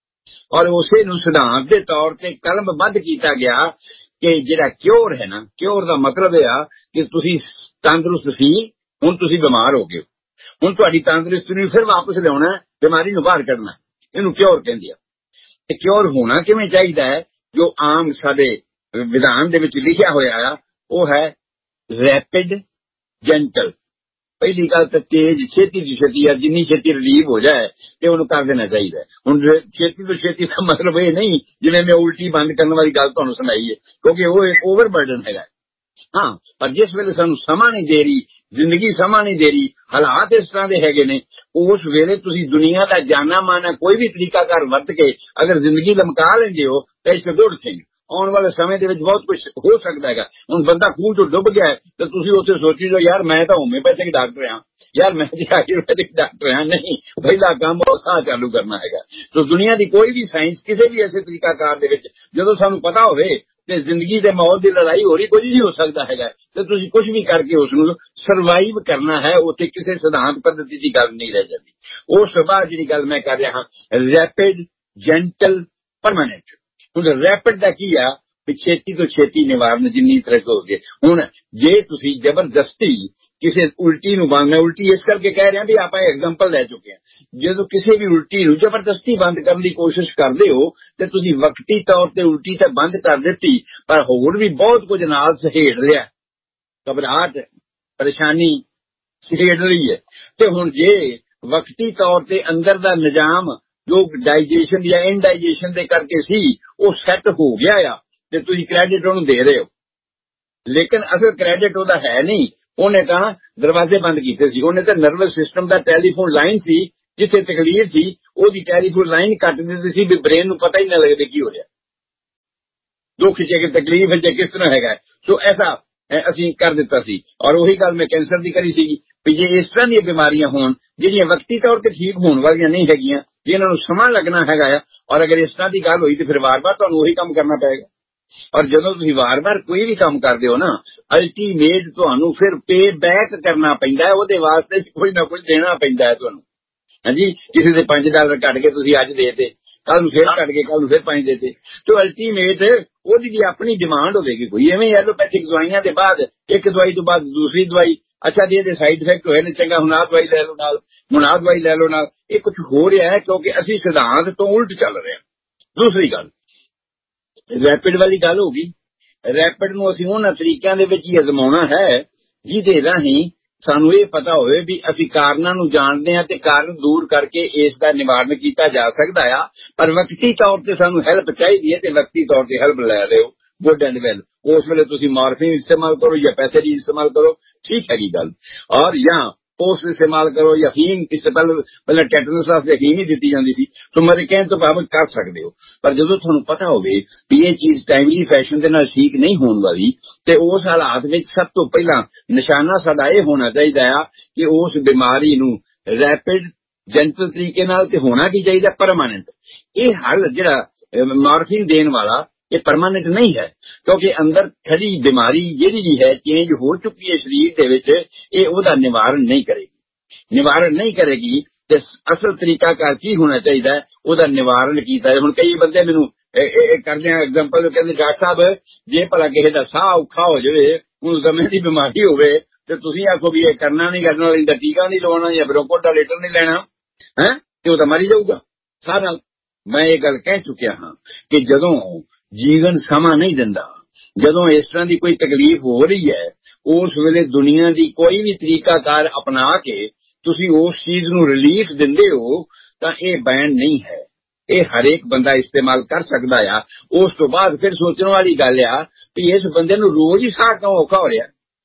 ਔਰ ਉਸੇ ਨੂੰ ਸਿਧਾਂਤ ਦੇ ਤੌਰ ਤੇ ਕਲਮਬੱਧ ਕੀਤਾ ਗਿਆ ਕਿ ਜਿਹੜਾ ਕਿਉਰ ਹੈ ਨਾ, ਕਿਉਰ ਦਾ ਮਤਲਬ ਇਹ ਆ ਕਿ ਤੁਸੀਂ ਤੰਦਰੁਸਤ ਸੀ, ਹੁਣ ਤੁਸੀਂ ਬਿਮਾਰ ਹੋ ਗਏ, ਹੁਣ ਤੁਹਾਡੀ ਤੰਦਰੁਸਤੀ ਨੂੰ ਫਿਰ ਵਾਪਸ ਲਿਆਉਣਾ, ਬਿਮਾਰੀ ਨੂੰ ਬਾਹਰ ਕੱਢਣਾ, ਇਹਨੂੰ ਕਿਉਰ ਕਹਿੰਦੇ ਆ। ਤੇ ਕਿਉਰ ਹੋਣਾ ਕਿਵੇਂ ਚਾਹੀਦਾ ਹੈ? ਜੋ ਆਮ ਸਾਡੇ ਵਿਧਾਨ ਦੇ ਵਿੱਚ ਲਿਖਿਆ ਹੋਇਆ ਆ ਉਹ ਹੈ ਰੈਪਿਡ ਜੈਂਟਲ। ਪਹਿਲੀ ਗੱਲ ਤਾਂ ਤੇਜ਼, ਛੇਤੀ ਦੀ ਛੇਤੀ ਆ, ਜਿੰਨੀ ਛੇਤੀ ਰਿਲੀਵ ਹੋ ਜਾਏ ਤੇ ਉਹਨੂੰ ਕਰ ਦੇਣਾ ਚਾਹੀਦਾ। ਹੁਣ ਛੇਤੀ ਤੋਂ ਛੇਤੀ ਦਾ ਮਤਲਬ ਇਹ ਨਹੀਂ ਜਿਵੇਂ ਮੈਂ ਉਲਟੀ ਬੰਦ ਕਰਨ ਵਾਲੀ ਗੱਲ ਤੁਹਾਨੂੰ ਸੁਣਾਈ ਹੈ, ਕਿਉਂਕਿ ਉਹ ਇੱਕ ਓਵਰਬਰਡਨ ਹੈਗਾ। ਹਾਂ, ਪਰ ਜਿਸ ਵੇਲੇ ਸਾਨੂੰ ਸਮਾਂ ਨਹੀਂ ਦੇ ਰਹੀ, ਜ਼ਿੰਦਗੀ ਸਮਾਂ ਨਹੀਂ ਦੇ ਰਹੀ, ਹਾਲਾਤ ਇਸ ਤਰ੍ਹਾਂ ਦੇ ਹੈਗੇ ਨੇ, ਉਸ ਵੇਲੇ ਤੁਸੀਂ ਦੁਨੀਆ ਦਾ ਜਾਨਾ ਮਾਨਾ ਕੋਈ ਵੀ ਤਰੀਕਾਕਾਰ ਵਰਤ ਕੇ ਅਗਰ ਜ਼ਿੰਦਗੀ ਲਮਕਾ ਲੈਂਦੇ ਹੋ ਤਾਂ ਇਸ ਗੁੱਡ ਥਿੰਗ। ਆਉਣ ਵਾਲੇ ਸਮੇਂ ਦੇ ਵਿੱਚ ਬਹੁਤ ਕੁਝ ਹੋ ਸਕਦਾ ਹੈਗਾ। ਹੁਣ ਬੰਦਾ ਖੂਹ ਚੋਂ ਡੁੱਬ ਗਿਆ ਤੇ ਤੁਸੀਂ ਉੱਥੇ ਸੋਚੀ ਜਾਓ ਯਾਰ ਮੈਂ ਤਾਂ ਹੋਮਿਓਪੈਥਿਕ ਡਾਕਟਰ ਹਾਂ, ਯਾਰ ਮੈਂ ਤਾਂ ਆਯੁਰਵੈਦਿਕ ਡਾਕਟਰ ਹਾਂ। ਨਹੀਂ, ਪਹਿਲਾ ਕੰਮ ਉਹ ਸਾਹ ਚਾਲੂ ਕਰਨਾ ਹੈਗਾ। ਸੋ ਦੁਨੀਆ ਦੀ ਕੋਈ ਵੀ ਸਾਇੰਸ ਕਿਸੇ ਵੀ ਐਸੇ ਤਰੀਕਾਕਾਰ ਦੇ ਵਿੱਚ ਜਦੋਂ ਸਾਨੂੰ ਪਤਾ ਹੋਵੇ ਤੇ ਜ਼ਿੰਦਗੀ ਦੇ ਮੌਤ ਦੀ ਲੜਾਈ ਹੋ ਰਹੀ, ਕੁਝ ਨਹੀਂ ਹੋ ਸਕਦਾ ਹੈਗਾ ਤੇ ਤੁਸੀਂ ਕੁਝ ਵੀ ਕਰਕੇ ਉਸ ਨੂੰ ਸਰਵਾਈਵ ਕਰਨਾ ਹੈ। ਉੱਥੇ ਕਿਸੇ ਸਿਧਾਂਤ ਪੱਧਤੀ ਦੀ ਗੱਲ ਨਹੀਂ ਰਹਿ ਜਾਂਦੀ। ਉਸ ਤੋਂ ਬਾਅਦ ਜਿਹੜੀ ਗੱਲ ਮੈਂ ਕਰ ਰਿਹਾ ਹਾਂ, ਰੈਪਿਡ ਜੈਂਟਲ ਪਰਮਾਨੈਂਟ। ਹੁਣ ਰੈਪਿਡ ਦਾ ਕੀ ਆ ਵੀ ਛੇਤੀ ਤੋਂ ਛੇਤੀ ਨਿਵਾਰਨ ਜਿੰਨੀ ਤਰ੍ਹਾਂ ਹੋ ਗਏ। ਹੁਣ ਜੇ ਤੁਸੀਂ ਜ਼ਬਰਦਸਤੀ ਕਿਸੇ ਉਲਟੀ ਨੂੰ ਬੰਦ, ਮੈਂ ਉਲਟੀ ਇਸ ਕਰਕੇ ਕਹਿ ਰਿਹਾ ਵੀ ਆਪਾਂ ਐਗਜ਼ਾਮਪਲ ਲੈ ਚੁੱਕੇ ਹਾਂ, ਜਦੋਂ ਕਿਸੇ ਵੀ ਉਲਟੀ ਨੂੰ ਜ਼ਬਰਦਸਤੀ ਬੰਦ ਕਰਨ ਦੀ ਕੋਸ਼ਿਸ਼ ਕਰਦੇ ਹੋ ਤੇ ਤੁਸੀਂ ਵਕਤੀ ਤੌਰ ਤੇ ਉਲਟੀ ਤਾਂ ਬੰਦ ਕਰ ਦਿੱਤੀ, ਪਰ ਹੋਰ ਵੀ ਬਹੁਤ ਕੁਝ ਨਾਲ ਸਹੇੜ ਲਿਆ, ਘਬਰਾਹਟ ਪਰੇਸ਼ਾਨੀ ਸਹੇੜ ਰਹੀ ਹੈ। ਤੇ ਹੁਣ ਜੇ ਵਕਤੀ ਤੌਰ ਤੇ ਅੰਦਰ ਦਾ ਨਿਜ਼ਾਮ ਜੋ ਡਾਈਜੇਸ਼ਨ ਜਾਂ ਇਨਡਾਈਜੇਸ਼ਨ ਦੇ ਕਰਕੇ ਸੀ ਉਹ ਸੈੱਟ ਹੋ ਗਿਆ ਆ ਤੇ ਤੁਸੀਂ ਕ੍ਰੈਡਿਟ ਉਹਨੂੰ ਦੇ ਰਹੇ ਹੋ ਲੇਕਿਨ ਅਸਲ ਕ੍ਰੈਡਿਟ ਉਹਦਾ ਹੈ ਨਹੀਂ। ਉਹਨੇ ਤਾਂ ਦਰਵਾਜ਼ੇ ਬੰਦ ਕੀਤੇ ਸੀ। ਉਹਨੇ ਤਾਂ ਨਰਵਸ ਸਿਸਟਮ ਦਾ ਟੈਲੀਫੋਨ ਲਾਈਨ ਸੀ, ਜਿੱਥੇ ਤਕਲੀਫ ਸੀ ਉਹਦੀ ਟੈਲੀਫੋਨ ਲਾਈਨ ਕੱਟ ਦਿੰਦੀ ਸੀ ਵੀ ਬ੍ਰੇਨ ਨੂੰ ਪਤਾ ਹੀ ਨਾ ਲੱਗਦੇ ਕੀ ਹੋ ਰਿਹਾ, ਦੁੱਖ ਚ ਕਿ ਤਕਲੀਫ ਚ ਕਿਸ ਤਰ੍ਹਾਂ ਹੈਗਾ। ਸੋ ਐਸਾ ਅਸੀਂ ਕਰ ਦਿੱਤਾ ਸੀ। ਔਰ ਉਹੀ ਗੱਲ ਮੈਂ ਕੈਂਸਰ ਦੀ ਕਰੀ ਸੀਗੀ ਵੀ ਜੇ ਇਸ ਤਰ੍ਹਾਂ ਦੀਆਂ ਬਿਮਾਰੀਆਂ ਹੋਣ ਜਿਹੜੀਆਂ ਵਕਤੀ ਤੌਰ ਤੇ ਠੀਕ ਹੋਣ ਵਾਲੀਆਂ ਨਹੀਂ ਹੈਗੀਆਂ, ਜਿਹਨਾਂ ਨੂੰ ਸਮਾਂ ਲੱਗਣਾ ਹੈਗਾ ਆ, ਔਰ ਅਗਰ ਇਸ ਤਰ੍ਹਾਂ ਦੀ ਗੱਲ ਹੋਈ ਤੇ ਫਿਰ ਵਾਰ-ਵਾਰ ਤੁਹਾਨੂੰ ਉਹੀ ਕੰਮ ਕਰਨਾ ਪਏਗਾ। ਔਰ ਜਦੋਂ ਤੁਸੀਂ ਵਾਰ-ਵਾਰ ਕੋਈ ਵੀ ਕੰਮ ਕਰਦੇ ਹੋ ਨਾ, ਅਲਟੀਮੇਟ ਤੁਹਾਨੂੰ ਫਿਰ ਪੇ ਬੈਕ ਕਰਨਾ ਪੈਂਦਾ, ਉਹਦੇ ਵਾਸਤੇ ਕੋਈ ਨਾ ਕੁਝ ਦੇਣਾ ਪੈਂਦਾ ਹੈ ਤੁਹਾਨੂੰ। ਹਾਂਜੀ, ਕਿਸੇ ਦੇ ਪੰਜ ਡਾਲਰ ਕੱਢ ਕੇ ਤੁਸੀਂ ਅੱਜ ਦੇ ਤੇ, ਕੱਲ ਨੂੰ ਫਿਰ ਕੱਢ ਕੇ ਕੱਲ ਨੂੰ ਫਿਰ ਪੰਜ ਦੇਤੇ, ਤੇ ਅਲਟੀਮੇਟ ਉਹਦੀ ਵੀ ਆਪਣੀ ਡਿਮਾਂਡ ਹੋਵੇਗੀ ਕੋਈ। ਐਵੇਂ ਐਲੋਪੈਥਿਕ ਦਵਾਈਆਂ ਦੇ ਬਾਅਦ ਇੱਕ ਦਵਾਈ ਤੋਂ ਬਾਅਦ ਦੂਸਰੀ ਦਵਾਈ, ਅੱਛਾ ਜੀ ਇਹਦੇ ਸਾਈਡ ਇਫੈਕਟ ਹੋਏ ਨੇ, ਚੰਗਾ ਹੁਣ ਆਹ ਦਵਾਈ ਲੈ ਲਓ ਨਾਲ, ਹੁਣ ਆਹ ਦਵਾਈ ਲੈ ਲਓ ਨਾਲ। ਇਹ ਕੁਝ ਹੋ ਰਿਹਾ ਹੈ ਕਿਉਂਕਿ ਅਸੀਂ ਸਿਧਾਂਤ ਤੋਂ ਉਲਟ ਚੱਲ ਰਹੇ ਹਾਂ। ਦੂਸਰੀ ਗੱਲ ਰੈਪਿਡ ਵਾਲੀ ਗੱਲ ਹੋ ਗਈ। ਰੈਪਿਡ ਨੂੰ ਅਸੀਂ ਉਹਨਾਂ ਤਰੀਕਿਆਂ ਦੇ ਵਿੱਚ ਹੀ ਅਜ਼ਮਾਉਣਾ ਹੈ ਜਿਹਦੇ ਰਾਹੀਂ ਸਾਨੂੰ ਇਹ ਪਤਾ ਹੋਵੇ ਵੀ ਅਸੀਂ ਕਾਰਨਾਂ ਨੂੰ ਜਾਣਦੇ ਹਾਂ ਤੇ ਕਾਰਨ ਦੂਰ ਕਰਕੇ ਇਸ ਦਾ ਨਿਵਾਰਨ ਕੀਤਾ ਜਾ ਸਕਦਾ ਆ। ਪਰ ਵਕਤੀ ਤੌਰ ਤੇ ਸਾਨੂੰ ਹੈਲਪ ਚਾਹੀਦੀ ਹੈ ਤੇ ਵਕਤੀ ਤੌਰ ਤੇ ਹੈਲਪ ਲੈ ਰਹੇ ਹੋ, ਗੁੱਡ ਐਂਡ ਵੈਲ। ਉਸ ਵੇਲੇ ਤੁਸੀਂ ਮਾਰਫਿਨ ਇਸਤੇਮਾਲ ਕਰੋ ਜਾਂ ਪੈਥੇਡੀਨ ਇਸਤੇਮਾਲ ਕਰੋ, ਠੀਕ ਹੈਗੀ ਗੱਲ। ਔਰ ਜਾਂ ਪੋਸਟ ਇਸਤੇਮਾਲ ਕਰੋ ਜਾਂ ਹੀਮ, ਇਸ ਤੋਂ ਪਹਿਲਾਂ ਪਹਿਲਾਂ ਟੈਟਨਸ ਵਾਸਤੇ ਹੀਮ ਹੀ ਦਿੱਤੀ ਜਾਂਦੀ ਸੀ, ਸੋ ਮੇਰੇ ਕਹਿਣ ਤੋਂ ਭਾਵ ਕਰ ਸਕਦੇ ਹੋ। ਪਰ ਜਦੋਂ ਤੁਹਾਨੂੰ ਪਤਾ ਹੋਵੇ ਵੀ ਇਹ ਚੀਜ਼ ਟਾਈਮਲੀ ਫੈਸ਼ਨ ਦੇ ਨਾਲ ਠੀਕ ਨਹੀਂ ਹੋਣ ਵਾਲੀ, ਤੇ ਉਸ ਹਾਲਾਤ ਵਿੱਚ ਸਭ ਤੋਂ ਪਹਿਲਾਂ ਨਿਸ਼ਾਨਾ ਸਾਡਾ ਇਹ ਹੋਣਾ ਚਾਹੀਦਾ ਆ ਕਿ ਉਸ ਬਿਮਾਰੀ ਨੂੰ ਰੈਪਿਡ ਜੈਂਟਲ ਤਰੀਕੇ ਨਾਲ ਤੇ ਹੋਣਾ ਕੀ ਚਾਹੀਦਾ, ਪਰਮਾਨੈਂਟ। ਇਹ ਹੱਲ ਜਿਹੜਾ ਮਾਰਫਿਨ ਦੇਣ ਵਾਲਾ ਇਹ ਪਰਮਾਨੈਂਟ ਨਹੀਂ ਹੈ, ਕਿਉਂਕਿ ਅੰਦਰ ਖੜੀ ਬਿਮਾਰੀ ਜਿਹੜੀ ਵੀ ਹੈ ਚੇਂਜ ਹੋ ਚੁੱਕੀ ਹੈ ਸਰੀਰ ਦੇ ਵਿੱਚ, ਇਹ ਉਹਦਾ ਨਿਵਾਰਨ ਨਹੀਂ ਕਰੇਗੀ। ਨਿਵਾਰਨ ਨਹੀਂ ਕਰੇਗੀ ਤੇ ਅਸਲ ਤਰੀਕਾ ਕਰ ਕੀ ਹੋਣਾ ਚਾਹੀਦਾ ਹੈ, ਉਹਦਾ ਨਿਵਾਰਨ ਕੀਤਾ ਹੈ। ਹੁਣ ਕਈ ਬੰਦੇ ਮੈਨੂੰ ਇਹ ਕਰਦੇ ਆ ਐਗਜ਼ਾਮਪਲ, ਕਹਿੰਦੇ ਡਾਕਟਰ ਸਾਹਿਬ ਜੇ ਭਲਾ ਕਿਸੇ ਦਾ ਸਾਹ ਔਖਾ ਹੋ ਜਾਵੇ, ਉਹਨੂੰ ਦਮੇ ਦੀ ਬਿਮਾਰੀ ਹੋਵੇ, ਤੇ ਤੁਸੀਂ ਆਖੋ ਵੀ ਇਹ ਕਰਨਾ ਨਹੀਂ ਕਰਨਾ, ਇਹਦਾ ਟੀਕਾ ਨਹੀਂ ਲਵਾਉਣਾ ਜਾਂ ਬ੍ਰੋਂਕੋਡਾਇਲੇਟਰ ਨਹੀਂ ਲੈਣਾ ਹੈ, ਤੇ ਉਹ ਤਾਂ ਮਰੀ ਜਾਊਗਾ ਸਾਹ ਨਾਲ। ਮੈਂ ਇਹ ਗੱਲ ਕਹਿ ਚੁੱਕਿਆ ਹਾਂ ਕਿ ਜਦੋਂ ਜੀਵਨ ਸਮਾਂ ਨਹੀਂ ਦਿੰਦਾ, ਜਦੋਂ ਇਸ ਤਰ੍ਹਾਂ ਦੀ ਕੋਈ ਤਕਲੀਫ ਹੋ ਰਹੀ ਹੈ, ਉਸ ਵੇਲੇ ਦੁਨੀਆ ਦੀ ਕੋਈ ਵੀ ਤਰੀਕਾਕਾਰ ਅਪਣਾ ਕੇ ਤੁਸੀਂ ਉਸ ਚੀਜ਼ ਨੂੰ ਰਿਲੀਫ ਦਿੰਦੇ ਹੋ ਤਾਂ ਇਹ ਬੈਨ ਨਹੀਂ ਹੈ। ਇਹ ਹਰੇਕ ਬੰਦਾ ਇਸਤੇਮਾਲ ਕਰ ਸਕਦਾ ਆ। ਉਸ ਤੋਂ ਬਾਅਦ ਫਿਰ ਸੋਚਣ ਵਾਲੀ ਗੱਲ ਆ ਵੀ ਇਸ ਬੰਦੇ ਨੂੰ ਰੋਜ਼ ਹੀ ਸਾਹ ਕਿਉਂ ਔਖਾ ਹੋ ਰਿਹਾ,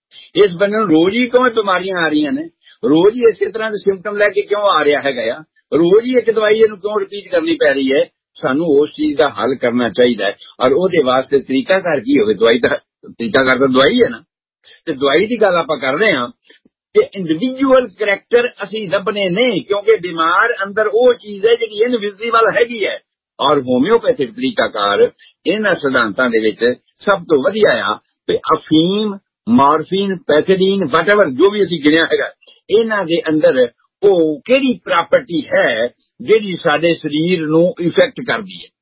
ਇਸ ਬੰਦੇ ਨੂੰ ਰੋਜ਼ ਹੀ ਕਿਉਂ ਬਿਮਾਰੀਆਂ ਆ ਰਹੀਆਂ ਨੇ, ਰੋਜ਼ ਹੀ ਇਸੇ ਤਰ੍ਹਾਂ ਦੇ ਸਿੰਪਟਮ ਲੈ ਕੇ ਕਿਉਂ ਆ ਰਿਹਾ ਹੈਗਾ ਆ, ਰੋਜ਼ ਹੀ ਇੱਕ ਦਵਾਈ ਇਹਨੂੰ ਕਿਉਂ ਰਿਪੀਟ ਕਰਨੀ ਪੈ ਰਹੀ ਹੈ। ਸਾਨੂੰ ਉਸ ਚੀਜ਼ ਦਾ ਹੱਲ ਕਰਨਾ ਚਾਹੀਦਾ ਹੈ। ਔਰ ਉਹਦੇ ਵਾਸਤੇ ਤਰੀਕਾਕਾਰ ਕੀ ਹੋਵੇ, ਦਵਾਈ ਦਾ ਤਰੀਕਾਕਾਰ ਤਾਂ ਦਵਾਈ ਹੈ ਨਾ। ਤੇ ਦਵਾਈ ਦੀ ਗੱਲ ਆਪਾਂ ਕਰ ਰਹੇ ਹਾਂ ਕਿ ਇੰਡੀਵਿਜੂਅਲ ਕਰੈਕਟਰ ਅਸੀਂ ਲੱਭਣੇ ਨਹੀਂ, ਕਿਉਂਕਿ ਬਿਮਾਰ ਅੰਦਰ ਉਹ ਚੀਜ਼ ਹੈ ਜਿਹੜੀ ਇਨਵਿਜ਼ੀਬਲ ਹੈਗੀ ਹੈ। ਔਰ ਹੋਮਿਓਪੈਥਿਕ ਤਰੀਕਾਕਾਰ ਇਹਨਾਂ ਸਿਧਾਂਤਾਂ ਦੇ ਵਿੱਚ ਸਭ ਤੋਂ ਵਧੀਆ ਆ ਵੀ ਅਫੀਮ, ਮਾਰਫਿਨ, ਪੈਥੇਡੀਨ, ਵਟਐਵਰ ਜੋ ਵੀ ਅਸੀਂ ਗਿਣਿਆ ਹੈਗਾ, ਇਹਨਾਂ ਦੇ ਅੰਦਰ ਉਹ ਕਿਹੜੀ ਪ੍ਰਾਪਰਟੀ ਹੈ ਜਿਹੜੀ ਸਾਡੇ ਸਰੀਰ ਨੂੰ ਇਫੈਕਟ ਕਰਦੀ ਹੈ।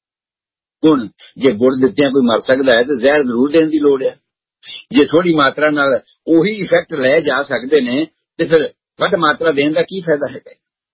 ਹੁਣ ਜੇ ਗੁੜ ਦਿੱਤਿਆਂ ਕੋਈ ਮਰ ਸਕਦਾ ਹੈ ਤਾਂ ਜ਼ਹਿਰ ਜ਼ਰੂਰ ਦੇਣ ਦੀ ਲੋੜ ਹੈ। ਜੇ ਥੋੜੀ ਮਾਤਰਾ ਨਾਲ ਉਹੀ ਇਫੈਕਟ ਲੈ ਜਾ ਸਕਦੇ ਨੇ ਤੇ ਫਿਰ ਵੱਧ ਮਾਤਰਾ ਦੇਣ ਦਾ ਕੀ ਫਾਇਦਾ ਹੈਗਾ।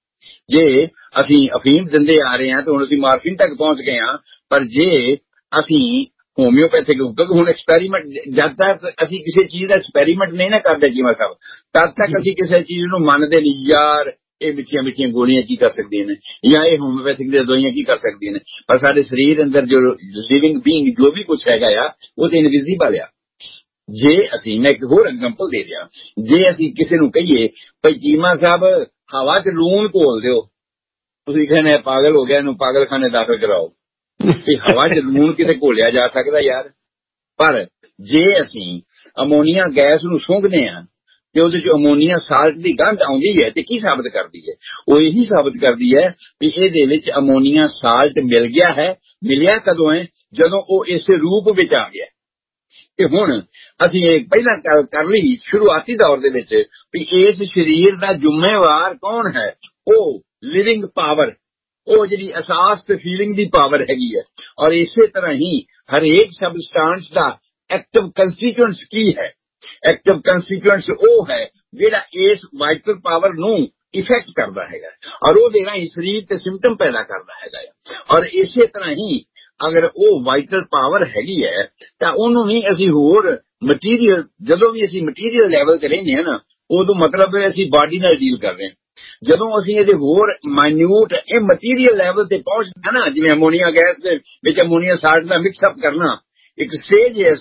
ਜੇ ਅਸੀਂ ਅਫੀਮ ਦਿੰਦੇ ਆ ਰਹੇ ਹਾਂ ਤਾਂ ਹੁਣ ਅਸੀਂ ਮਾਰਫਿਨ ਤੱਕ ਪਹੁੰਚ ਗਏ ਹਾਂ, ਪਰ ਜੇ ਅਸੀਂ ਹੋਮਿਓਪੈਥਿਕ, ਹੁਣ ਐਕਸਪੈਰੀਮੈਂਟ ਜਦ ਤੱਕ ਅਸੀਂ ਕਿਸੇ ਚੀਜ਼ ਦਾ ਐਕਸਪੈਰੀਮੈਂਟ ਨਹੀਂ ਨਾ ਕਰਦੇ ਜੀਵਾ ਸਾਹਿਬ, ਤਦ ਤੱਕ ਅਸੀਂ ਕਿਸੇ ਚੀਜ਼ ਨੂੰ ਮੰਨਦੇ ਨਹੀਂ। ਯਾਰ ਇਹ ਮਿੱਠੀਆਂ ਮਿੱਠੀਆਂ ਗੋਲੀਆਂ ਕੀ ਕਰ ਸਕਦੀਆਂ ਨੇ, ਜਾਂ ਇਹ ਹੋਮਿਓਪੈਥਿਕ ਦੀਆਂ ਦਵਾਈਆਂ ਕੀ ਕਰ ਸਕਦੀਆਂ ਨੇ, ਪਰ ਸਾਡੇ ਸਰੀਰ ਅੰਦਰ ਜੋ ਲਿਵਿੰਗ ਬੀਇੰਗ ਜੋ ਵੀ ਕੁਛ ਹੈਗਾ ਆ ਉਹ ਤੇ ਇਨਵਿਜ਼ੀਬਲ ਆ। ਜੇ ਅਸੀਂ, ਮੈਂ ਇੱਕ ਹੋਰ ਐਗਜ਼ਾਮਪਲ ਦੇ ਦਿਆਂ, ਜੇ ਅਸੀਂ ਕਿਸੇ ਨੂੰ ਕਹੀਏ ਭਾਈ ਚੀਮਾ ਸਾਹਿਬ ਹਵਾ 'ਚ ਲੂਣ ਘੋਲ ਦਿਓ, ਤੁਸੀਂ ਕਹਿੰਦੇ ਪਾਗਲ ਹੋ ਗਿਆ, ਇਹਨੂੰ ਪਾਗਲਖਾਨੇ ਦਾਖਲ ਕਰਾਓ। ਤੇ ਹਵਾ 'ਚ ਲੂਣ ਕਿਤੇ ਘੋਲਿਆ ਜਾ ਸਕਦਾ ਯਾਰ। ਪਰ ਜੇ ਅਸੀਂ ਅਮੋਨੀਆ ਗੈਸ ਨੂੰ ਸੁੰਘਦੇ ਹਾਂ ਤੇ ਉਹਦੇ 'ਚ ਅਮੋਨੀਆ ਸਾਲਟ ਦੀ ਗੰਧ ਆਉਂਦੀ ਹੈ ਤੇ ਕੀ ਸਾਬਤ ਕਰਦੀ ਹੈ, ਉਹ ਇਹੀ ਸਾਬਤ ਕਰਦੀ ਹੈ ਵੀ ਇਹਦੇ ਵਿੱਚ ਅਮੋਨੀਆ ਸਾਲਟ ਮਿਲ ਗਿਆ ਹੈ। ਮਿਲਿਆ ਕਦੋਂ ਹੈ, ਜਦੋਂ ਉਹ ਇਸੇ ਰੂਪ ਵਿੱਚ ਆ ਗਿਆ। ਤੇ ਹੁਣ ਅਸੀਂ ਇਹ ਪਹਿਲਾਂ ਕਰ ਲਈ ਸ਼ੁਰੂਆਤੀ ਦੌਰ ਦੇ ਵਿੱਚ ਵੀ ਇਸ ਸਰੀਰ ਦਾ ਜ਼ਿੰਮੇਵਾਰ ਕੌਣ ਹੈ, ਉਹ ਲਿਵਿੰਗ ਪਾਵਰ, ਉਹ ਜਿਹੜੀ ਅਹਿਸਾਸ ਤੇ ਫੀਲਿੰਗ ਦੀ ਪਾਵਰ ਹੈਗੀ ਹੈ। ਔਰ ਇਸੇ ਤਰ੍ਹਾਂ ਹੀ ਹਰੇਕ ਸਬਸਟੈਂਸ ਦਾ ਐਕਟਿਵ ਕੰਸਟੀਟੂਐਂਟਸ ਕੀ ਹੈ। ਐਕਟਿਵ ਕੰਸਟੀਟੂਐਂਟਸ ਉਹ ਹੈ ਜਿਹੜਾ ਇਸ ਵਾਈਟਲ ਪਾਵਰ ਨੂੰ ਇਫੈਕਟ ਕਰਦਾ ਹੈਗਾ ਔਰ ਉਹਦੇ ਰਾਹੀਂ ਸਰੀਰ ਤੇ ਸਿੰਪਟਮ ਪੈਦਾ ਕਰਦਾ ਹੈਗਾ। ਔਰ ਇਸੇ ਤਰ੍ਹਾਂ ਹੀ ਅਗਰ ਉਹ ਵਾਈਟਲ ਪਾਵਰ ਹੈਗੀ ਹੈ ਤਾਂ ਉਹਨੂੰ ਵੀ ਅਸੀਂ ਹੋਰ ਮਟੀਰੀਅਲ, ਜਦੋਂ ਵੀ ਅਸੀਂ ਮਟੀਰੀਅਲ ਲੈਵਲ ਤੇ ਰਹਿੰਦੇ ਹਾਂ ਨਾ, ਉਦੋਂ ਮਤਲਬ ਅਸੀਂ ਬਾਡੀ ਨਾਲ ਡੀਲ ਕਰ ਰਹੇ ਹਾਂ। ਜਦੋਂ ਅਸੀਂ ਇਹਦੇ ਹੋਰ ਮਾਈਨਿਊਟ ਇਹ ਮਟੀਰੀਅਲ ਲੈਵਲ ਤੇ ਪਹੁੰਚਦੇ ਨਾ, ਜਿਵੇਂ ਅਮੋਨੀਆ ਗੈਸ ਦੇ ਵਿੱਚ ਅਮੋਨੀਆ ਸਾਲਟ ਦਾ ਮਿਕਸਅਪ ਕਰਨਾ, ਇੱਕ ਸਟੇਜ ਹੈ ਅਸੀਂ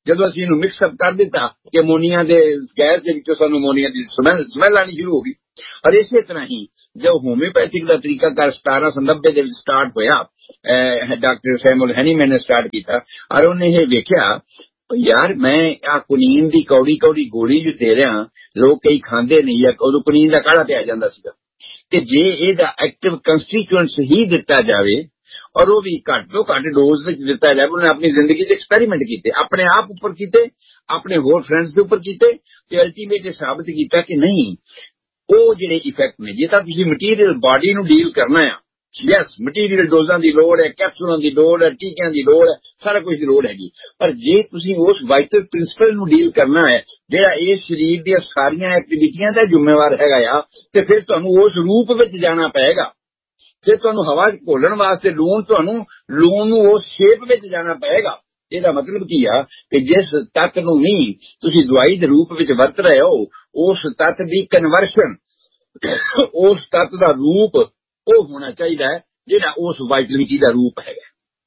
ਜਦੋਂ ਅਸੀਂ ਇਹਨੂੰ ਮਿਕਸਅਪ ਕਰ ਦਿੱਤਾ ਕਿ ਅਮੋਨੀਆ ਦੇ ਗੈਸ ਦੇ ਵਿੱਚੋਂ ਸਾਨੂੰ ਅਮੋਨੀਆ ਦੀ ਸਮੈਲ ਸਮੈਲ ਆਉਣੀ ਸ਼ੁਰੂ ਹੋ ਗਈ। ਔਰ ਇਸੇ ਤਰ੍ਹਾਂ ਹੀ ਜੋ ਹੋਮਿਓਪੈਥਿਕ ਦਾ ਤਰੀਕਾਕਾਰ ਸਤਾਰਾਂ ਸੌ ਨੱਬੇ ਦੇ ਵਿੱਚ ਸਟਾਰਟ ਹੋਇਆ, ਡਾਕਟਰ ਸੈਮੂਅਲ ਹੈਨੀਮੈਨ ਨੇ ਸਟਾਰਟ ਕੀਤਾ ਔਰ ਉਹਨੇ ਇਹ ਵੇਖਿਆ ਯਾਰ ਮੈਂ ਆ ਕੁਨੀਨ ਦੀ ਕੌੜੀ ਕੌੜੀ ਗੋਲੀ ਜੋ ਦੇ ਰਿਹਾ, ਲੋਕ ਕਈ ਖਾਂਦੇ ਨਹੀਂ ਜਾਂ ਉਦੋਂ ਕੁਨੀਨ ਦਾ ਕਾੜਾ ਪਿਆ ਜਾਂਦਾ ਸੀਗਾ, ਤੇ ਜੇ ਇਹਦਾ ਐਕਟਿਵ ਕੰਸਟੀਟੂਐਂਟਸ ਹੀ ਦਿੱਤਾ ਜਾਵੇ ਔਰ ਉਹ ਵੀ ਘੱਟ ਤੋਂ ਘੱਟ ਡੋਜ਼ ਵਿੱਚ ਦਿੱਤਾ ਜਾਵੇ। ਉਹਨੇ ਆਪਣੀ ਜ਼ਿੰਦਗੀ 'ਚ ਐਕਸਪੈਰੀਮੈਂਟ ਕੀਤੇ, ਆਪਣੇ ਆਪ ਉੱਪਰ ਕੀਤੇ, ਆਪਣੇ ਹੋਰ ਫਰੈਂਡਸ ਦੇ ਉੱਪਰ ਕੀਤੇ, ਤੇ ਅਲਟੀਮੇਟ ਇਹ ਸਾਬਤ ਕੀਤਾ ਕਿ ਨਹੀਂ ਉਹ ਜਿਹੜੇ ਇਫੈਕਟ ਨੇ, ਜੇ ਤਾਂ ਤੁਸੀਂ ਮਟੀਰੀਅਲ ਬਾਡੀ ਨੂੰ ਡੀਲ ਕਰਨਾ ਆ, ਯੈਸ ਮਟੀਰੀਅਲ ਡੋਜ਼ਾਂ ਦੀ ਲੋੜ ਹੈ, ਕੈਪਸੂਲਾਂ ਦੀ ਲੋੜ ਹੈ, ਟੀਕਿਆਂ ਦੀ ਲੋੜ ਹੈ, ਸਾਰਾ ਕੁਝ ਦੀ ਲੋੜ ਹੈਗੀ, ਪਰ ਜੇ ਤੁਸੀਂ ਉਸ ਵਾਈਟਲ ਪ੍ਰਿੰਸੀਪਲ ਨੂੰ ਡੀਲ ਕਰਨਾ ਹੈ ਜਿਹੜਾ ਇਸ ਸਰੀਰ ਦੀਆਂ ਸਾਰੀਆਂ ਐਕਟੀਵਿਟੀਆਂ ਦਾ ਜ਼ਿੰਮੇਵਾਰ ਹੈਗਾ ਆ, ਤੇ ਫਿਰ ਤੁਹਾਨੂੰ ਉਸ ਰੂਪ ਵਿੱਚ ਜਾਣਾ ਪਏਗਾ। ਫਿਰ ਤੁਹਾਨੂੰ ਹਵਾ ਘੋਲਣ ਵਾਸਤੇ ਲੂਣ, ਤੁਹਾਨੂੰ ਲੂਣ ਨੂੰ ਉਸ ਸ਼ੇਪ ਵਿੱਚ ਜਾਣਾ ਪਏਗਾ। ਇਹਦਾ ਮਤਲਬ ਕੀ ਆ ਕਿ ਜਿਸ ਤੱਤ ਨੂੰ ਨਹੀਂ ਤੁਸੀਂ ਦਵਾਈ ਦੇ ਰੂਪ ਵਿੱਚ ਵਰਤ ਰਹੇ ਹੋ, ਉਸ ਤੱਤ ਦੀ ਕਨਵਰਸ਼ਨ, ਉਸ ਤੱਤ ਦਾ ਰੂਪ ਉਹ ਹੋਣਾ ਚਾਹੀਦਾ ਹੈ ਜਿਹੜਾ ਉਸ ਵਾਈਟਲਿਟੀ ਦਾ ਰੂਪ ਹੈਗਾ,